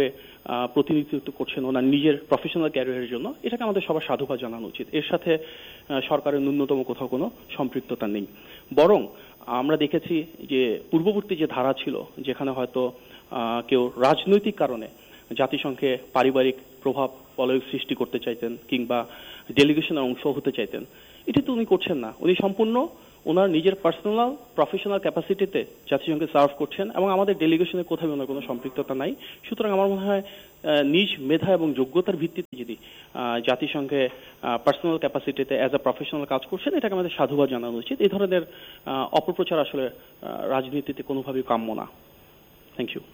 প্রতিনিধিত্ব করছেন ওনার নিজের প্রফেশনাল ক্যারিয়ারের জন্য, এটাকে আমাদের সবার সাধুবাদ জানানো উচিত। এর সাথে সরকারের ন্যূনতম কোথাও কোনো সম্পৃক্ততা নেই। বরং আমরা দেখেছি যে পূর্ববর্তী যে ধারা ছিল, যেখানে হয়তো কেউ রাজনৈতিক কারণে জাতিসংঘে পারিবারিক প্রভাব বলয় সৃষ্টি করতে চাইতেন কিংবা ডেলিগেশনের অংশ হতে চাইতেন, এটি তো উনি করছেন না। উনি সম্পূর্ণ ওনার নিজের পার্সোনাল প্রফেশনাল ক্যাপাসিটিতে জাতিসংঘে সার্ভ করছেন এবং আমাদের ডেলিগেশনের কোথাও ওনার কোনো সম্পৃক্ততা নাই। সুতরাং আমার মনে হয় নিজ মেধা এবং যোগ্যতার ভিত্তিতে যদি জাতিসংঘে পার্সোনাল ক্যাপাসিটিতে অ্যাজ আ প্রফেশনাল কাজ করছেন, এটাকে আমাদের সাধুবাদ জানানো উচিত। এই ধরনের অপপ্রচার আসলে রাজনীতিতে কোনোভাবেই কাম্য না। Thank you.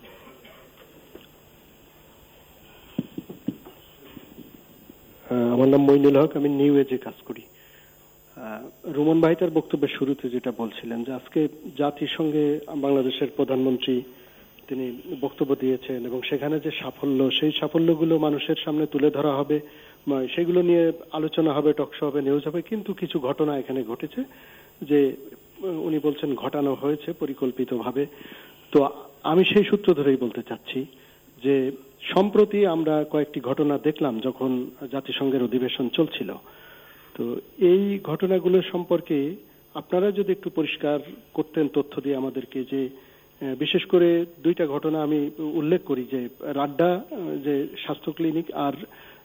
আমার নাম মইনুল হক, আমি নিউ এজে কাজ করি। রুমন ভাই তার বক্তব্যের শুরুতে যেটা বলছিলেন যে আজকে জাতিসংঘে বাংলাদেশের প্রধানমন্ত্রী তিনি বক্তব্য দিয়েছেন এবং সেখানে যে সাফল্য, সেই সাফল্যগুলো মানুষের সামনে তুলে ধরা হবে, সেগুলো নিয়ে আলোচনা হবে, টকশো হবে, নিউজ হবে। কিন্তু কিছু ঘটনা এখানে ঘটেছে যে উনি বলছেন ঘটানো হয়েছে পরিকল্পিতভাবে। তো আমি সেই সূত্র ধরেই বলতে চাচ্ছি যে সম্প্রতি আমরা কয়েকটি ঘটনা দেখলাম যখন জাতিসংঘের অধিবেশন চলছিল। তো এই ঘটনাগুলো সম্পর্কে আপনারা যদি একটু পরিষ্কার করতেন তথ্য দিয়ে আমাদেরকে, যে বিশেষ করে দুইটা ঘটনা আমি উল্লেখ করি, যে রাড্ডা যে স্বাস্থ্য ক্লিনিক আর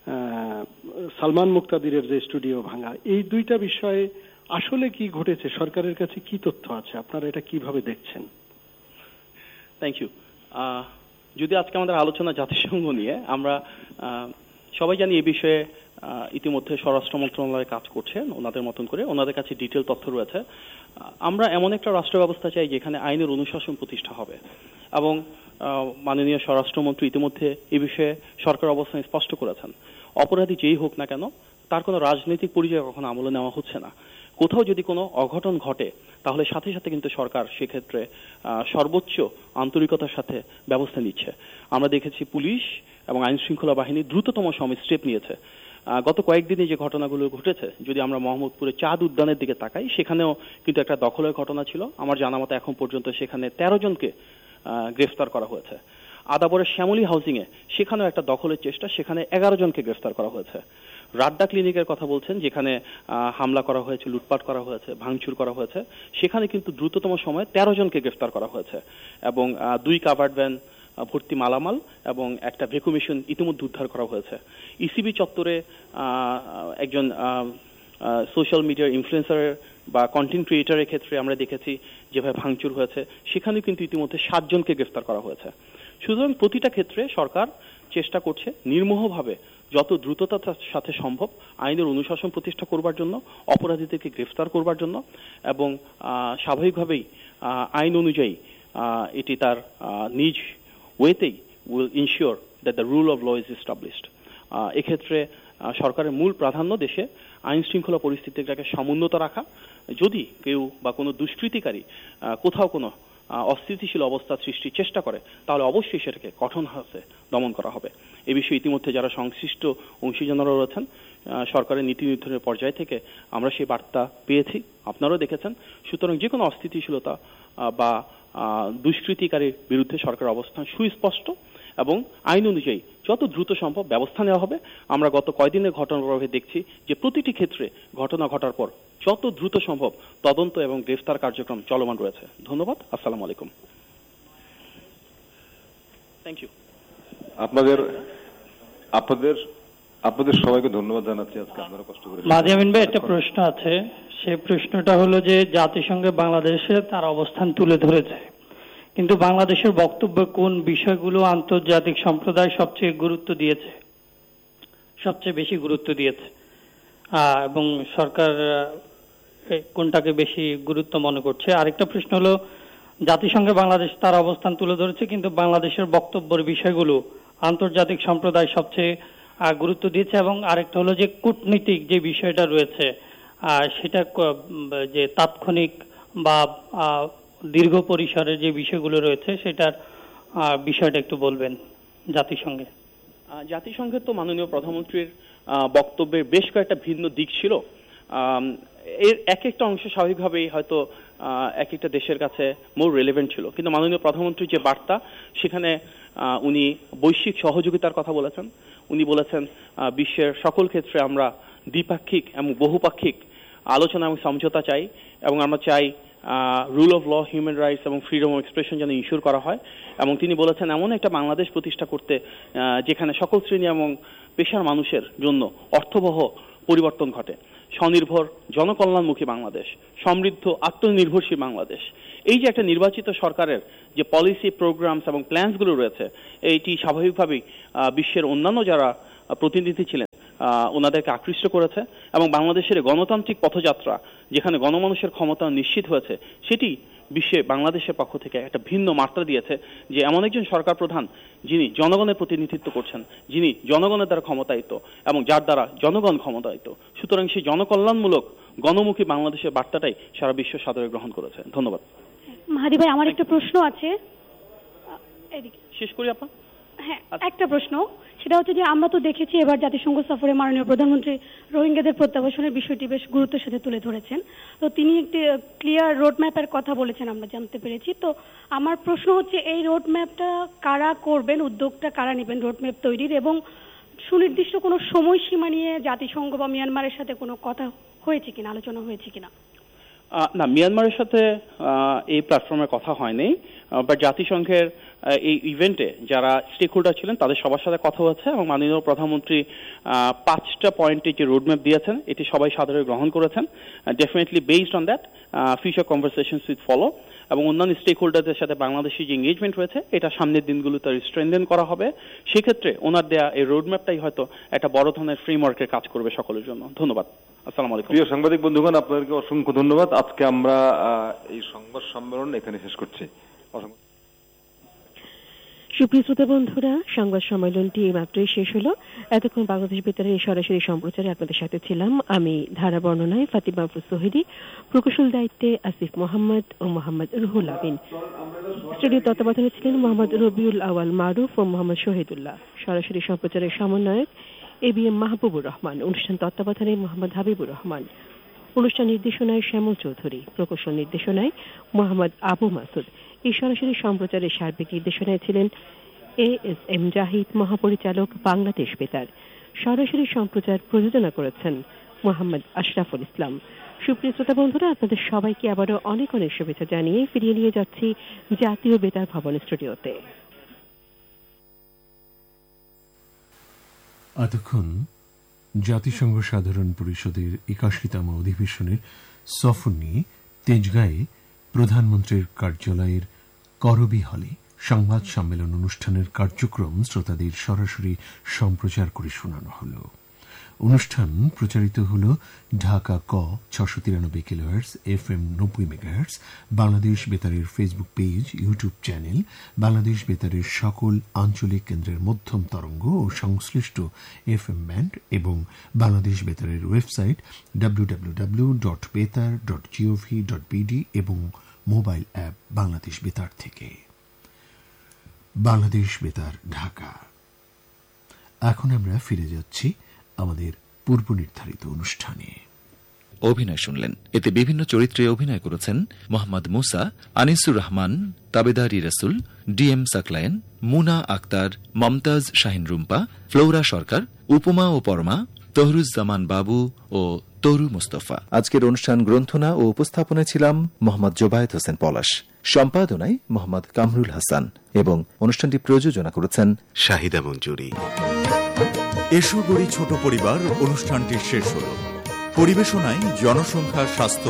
সালমান মুক্তাদিরের যে স্টুডিও ভাঙা, এই দুইটা বিষয়ে আসলে কি ঘটেছে, সরকারের কাছে কি তথ্য আছে, আপনারা এটা কিভাবে দেখছেন? Thank you. যদি আজকে আমাদের আলোচনা জাতিসংঘ নিয়ে, আমরা সবাই জানি এই বিষয়ে ইতিমধ্যে স্বরাষ্ট্র মন্ত্রণালয় কাজ করছে ওনাদের মতন করে, ওনাদের কাছে ডিটেল তথ্য রয়েছে। আমরা এমন একটা রাষ্ট্র ব্যবস্থা চাই যেখানে আইনের অনুশাসন প্রতিষ্ঠা হবে এবং মাননীয় স্বরাষ্ট্রমন্ত্রী ইতিমধ্যে এই বিষয়ে সরকার অবস্থান স্পষ্ট করেছেন। অপরাধী যেই হোক না কেন, তার কোনো রাজনৈতিক পরিচয় কখনো আমলে নেওয়া হচ্ছে না। কোথাও যদি কোনো অঘটন ঘটে তাহলে সাথে সাথে কিন্তু সরকার সেক্ষেত্রে সর্বোচ্চ আন্তরিকতার সাথে ব্যবস্থা নিচ্ছে। আমরা দেখেছি পুলিশ এবং আইন শৃঙ্খলা বাহিনী দ্রুততম সময় স্টেপ নিয়েছে। গত কয়েকদিনে যে ঘটনাগুলো ঘটেছে, যদি আমরা মোহাম্মদপুরে চাঁদ উদ্যানের দিকে তাকাই, সেখানেও কিন্তু একটা দখলের ঘটনা ছিল। আমার জানা মতো এখন পর্যন্ত সেখানে 13 জনকে গ্রেফতার করা হয়েছে। আদাবরের শ্যামলী হাউজিং এ সেখানেও একটা দখলের চেষ্টা, সেখানে 11 জনকে গ্রেফতার করা হয়েছে। রাড্ডা ক্লিনিকের কথা বলছেন, যেখানে হামলা করা হয়েছে, লুটপাট করা হয়েছে, ভাঙচুর করা হয়েছে, সেখানে কিন্তু দ্রুততম সময়ে 13 জনকে গ্রেফতার করা হয়েছে এবং 2 কাভার্ড ভ্যান ভর্তি মালামাল এবং একটা ভ্যাকুম মেশিন ইতিমধ্যে উদ্ধার করা হয়েছে। ইসিবি চত্বরে একজন সোশ্যাল মিডিয়ার ইনফ্লুয়েন্সারের বা কন্টেন্ট ক্রিয়েটারের ক্ষেত্রে আমরা দেখেছি যেভাবে ভাঙচুর হয়েছে, সেখানেও কিন্তু ইতিমধ্যে 7 জনকে গ্রেফতার করা হয়েছে। সুতরাং প্রতিটা ক্ষেত্রে সরকার চেষ্টা করছে নির্মোহভাবে যত দ্রুততার সাথে সম্ভব আইনের অনুশাসন প্রতিষ্ঠা করবার জন্য, অপরাধীদেরকে গ্রেফতার করবার জন্য এবং স্বাভাবিকভাবেই আইন অনুযায়ী এটি তার নিজ ওয়েতেই will ensure that the rule of law is established. এক্ষেত্রে সরকারের মূল প্রাধান্য দেশে আইন শৃঙ্খলা পরিস্থিতিটাকে সমুন্নত রাখা। যদি কেউ বা কোনো দুষ্কৃতিকারী কোথাও কোনো অস্থিতিশীল অবস্থা সৃষ্টির চেষ্টা করে, তাহলে অবশ্যই সেটাকে কঠোর হাতে দমন করা হবে। এ বিষয়ে ইতিমধ্যে যারা সংশ্লিষ্ট অংশীজনরা রয়েছেন সরকারের নীতি নির্ধারণের পর্যায় থেকে আমরা সেই বার্তা পেয়েছি, আপনারাও দেখেছেন। সুতরাং যে কোনো অস্থিতিশীলতা বা দুষ্কৃতিকারীর বিরুদ্ধে সরকারের অবস্থান সুস্পষ্ট এবং আইন অনুযায়ী যত দ্রুত সম্ভব ব্যবস্থা নেওয়া হবে। আমরা গত কয়েকদিনের ঘটনার প্রভাবে দেখছি যে প্রতিটি ক্ষেত্রে ঘটনা ঘটার পর যত দ্রুত সম্ভব তদন্ত এবং গ্রেফতার কার্যক্রম চলমান রয়েছে। ধন্যবাদ। আসসালামু আলাইকুম। Thank you. আপনাদের সবাইকে ধন্যবাদ জানাচ্ছি আজকে আপনারা কষ্ট করে। মাহদি আমিন ভাই, একটা প্রশ্ন আছে। সেই প্রশ্নটা হলো যে জাতিসংঘে বাংলাদেশে তার অবস্থান তুলে ধরেছে, কিন্তু বাংলাদেশের বক্তব্যে কোন বিষয়গুলো আন্তর্জাতিক সম্প্রদায় সবচেয়ে বেশি গুরুত্ব দিয়েছে এবং সরকার কোনটাকে বেশি গুরুত্ব মনে করছে? আরেকটা প্রশ্ন হলো, জাতিসংঘে বাংলাদেশ তার অবস্থান তুলে ধরেছে, কিন্তু বাংলাদেশের বক্তব্যের বিষয়গুলো আন্তর্জাতিক সম্প্রদায় সবচেয়ে গুরুত্ব দিয়েছে। এবং আরেকটা হলো যে কূটনীতিক যে বিষয়টা রয়েছে সেটা যে তাৎক্ষণিক বা দীর্ঘ পরিসরের যে বিষয়গুলো রয়েছে সেটার বিষয়টা একটু বলবেন জাতিসংঘে। জাতিসংঘের তো মাননীয় প্রধানমন্ত্রীর বক্তব্যের বেশ কয়েকটা ভিন্ন দিক ছিল। এর এক একটা অংশ স্বাভাবিকভাবেই হয়তো এক একটা দেশের কাছে মোর রিলেভেন্ট ছিল, কিন্তু মাননীয় প্রধানমন্ত্রীর যে বার্তা সেখানে উনি বৈশ্বিক সহযোগিতার কথা বলেছেন। উনি বলেছেন বিশ্বের সকল ক্ষেত্রে আমরা দ্বিপাক্ষিক এবং বহুপাক্ষিক আলোচনা এবং সমঝোতা চাই, এবং আমরা চাই rule of law, human rights এবং ফ্রিডম অফ এক্সপ্রেশন যেন ইনশিওর করা হয়। এবং তিনি বলেছেন এমন একটা বাংলাদেশ প্রতিষ্ঠা করতে যেখানে সকল শ্রেণী এবং পেশার মানুষের জন্য অর্থবহ পরিবর্তন ঘটে, স্বনির্ভর জনকল্যাণমুখী বাংলাদেশ, সমৃদ্ধ আত্মনির্ভরশীল বাংলাদেশ। এই যে একটা নির্বাচিত সরকারের যে পলিসি, প্রোগ্রামস এবং প্ল্যানসগুলো রয়েছে, এইটি স্বাভাবিকভাবেই বিশ্বের অন্যান্য যারা প্রতিনিধি ছিলেন ওনাদেরকে আকৃষ্ট করেছে, এবং বাংলাদেশের গণতান্ত্রিক পথযাত্রা যেখানে গণমানুষের ক্ষমতা নিশ্চিত হয়েছে, সেটি বিশ্বে বাংলাদেশের পক্ষ থেকে একটা ভিন্ন মাত্রা দিয়েছে যে এমন একজন সরকার প্রধান যিনি জনগণের প্রতিনিধিত্ব করছেন, যিনি জনগণের দ্বারা ক্ষমতায়িত এবং যার দ্বারা জনগণ ক্ষমতায়িত। সুতরাং সেই জনকল্যাণমূলক গণমুখী বাংলাদেশের বার্তাটাই সারা বিশ্ব সাদরে গ্রহণ করেছে। ধন্যবাদ। মাহাদি ভাই, আমার একটা প্রশ্ন আছে, শেষ করি আপা। হ্যাঁ, একটা প্রশ্ন, সেটা হচ্ছে যে আমরা তো দেখেছি এবার জাতিসংঘ সফরে মাননীয় প্রধানমন্ত্রী রোহিঙ্গাদের প্রত্যাবাসনের বিষয়টি বেশ গুরুত্বের সাথে তুলে ধরেছেন। তো তিনি একটি ক্লিয়ার রোডম্যাপের কথা বলেছেন, আমরা জানতে পেরেছি। তো আমার প্রশ্ন হচ্ছে এই রোডম্যাপটা কারা করবেন, উদ্যোগটা কারা নেবেন রোডম্যাপ তৈরির, এবং সুনির্দিষ্ট কোনো সময়সীমা নিয়ে জাতিসংঘ বা মিয়ানমারের সাথে কোনো কথা হয়েছে কিনা, আলোচনা হয়েছে কিনা? না, মিয়ানমারের সাথে এই প্ল্যাটফর্মের কথা হয়নি, বাট জাতিসংঘের এই ইভেন্টে যারা স্টেক হোল্ডার ছিলেন তাদের সবার সাথে কথা হচ্ছে, এবং মাননীয় প্রধানমন্ত্রী 5টা পয়েন্টে যে রোডম্যাপ দিয়েছেন এটি সবাই সাদরে গ্রহণ করেছেন। Definitely based on that future conversations with follow, এবং অন্যান্য স্টেক হোল্ডারদের সাথে বাংলাদেশি যে এঙ্গেজমেন্ট রয়েছে এটা সামনের দিনগুলোতে স্ট্রেনথেন করা হবে। সেক্ষেত্রে ওনার দেয়া এই রোডম্যাপটাই হয়তো একটা বড় ধরনের ফ্রেমওয়ার্কের কাজ করবে সকলের জন্য। ধন্যবাদ। আসসালামু আলাইকুম। প্রিয় সাংবাদিক বন্ধুগণ, আপনাদেরকে অসংখ্য ধন্যবাদ। আজকে আমরা এই সংবাদ সম্মেলন এখানে শেষ করছি। সুপ্রিয় শ্রোতা বন্ধুরা, সংবাদ সম্মেলনটি মাত্রই শেষ হলো। এতক্ষণ বাংলাদেশ বেতারের সরাসরি সম্প্রচারে আপনাদের সাথে ছিলাম আমি, ধারা বর্ণনায় ফাতিমা আফরোজ সোহেদি, প্রকৌশল দায়িত্বে আসিফ মোহাম্মদ ও মোহাম্মদ রুহুল আমিন। স্টুডিও তত্ত্বাবধানে ছিলেন মোহাম্মদ রবিউল আওয়াল মারুফ ও মোহাম্মদ শহীদুল্লাহ। সরাসরি সম্প্রচারের সমন্বয়ক ABM মাহবুবুর রহমান, অনুষ্ঠান তত্ত্বাবধানে মোহাম্মদ হাবিবুর রহমান, অনুষ্ঠান নির্দেশনায় শ্যামল চৌধুরী, প্রকৌশল নির্দেশনায় মোহাম্মদ আবু মাসুদ। এই সরাসরি সম্প্রচারের সার্বিক নির্দেশনায় ছিলেন ASM জাহিদ, মহাপরিচালক বাংলাদেশ বেতার। সরাসরি সম্প্রচার প্রযোজনা করেছেন মোহাম্মদ আশরাফুল ইসলাম। সুপ্রিয় শ্রোতা বন্ধুরা, আপনাদের সবাইকে আবারও অনেক অনেক শুভেচ্ছা জানিয়ে ফিরিয়ে নিয়ে যাচ্ছি জাতীয় বেতার ভবন স্টুডিওতে। এতক্ষণ জাতিসংঘ সাধারণ পরিষদের 81তম অধিবেশনের সফর নিয়ে তেজগাঁয়ে প্রধানমন্ত্রীর কার্যালয়ের করবি হলে সংবাদ সম্মেলন অনুষ্ঠানের কার্যক্রম শ্রোতাদের সরাসরি সম্প্রচার করে শোনানো হল। অনুষ্ঠান প্রচারিত হল ঢাকা ক 693 kilohertz, FM 90 megahertz, Bangladesh বেতারের Facebook page, YouTube channel, Bangladesh বেতারের সকল আঞ্চলিক কেন্দ্রের মধ্যম তরঙ্গ ও সংশ্লিষ্ট FM ব্যান্ড, এবং বাংলাদেশ বেতারের ওয়েবসাইট www.betar.gov.bd এবং মোবাইল অ্যাপ বাংলাদেশ বেতার থেকে। বাংলাদেশ বেতার, ঢাকা। এখন আমরা ফিরে যাচ্ছি আমাদের পূর্ব নির্ধারিত অনুষ্ঠানে। অভিনয় শুনলেন। এতে বিভিন্ন চরিত্রে অভিনয় করেছেন মোহাম্মদ মুসা, আনিসুর রহমান, তাবেদারি রসুল, DM সাকলায়েন, মুনা আক্তার, মমতাজ শাহিন রুম্পা, ফ্লোরা সরকার, উপমা ও পরমা, তহরুজ্জামান বাবু ও তরু মুস্তফা। আজকের অনুষ্ঠান গ্রন্থনা ও উপস্থাপনায় ছিলাম মোহাম্মদ জোবায়েত হোসেন পলাশ, সম্পাদনায় মোহাম্মদ কামরুল হাসান, এবং অনুষ্ঠানটি প্রযোজনা করেছেন শাহিদা মঞ্জুরি। এসো গড়ি ছোট পরিবার অনুষ্ঠানটি শেষ হল। পরিবেশনায় জনসংখ্যা, স্বাস্থ্য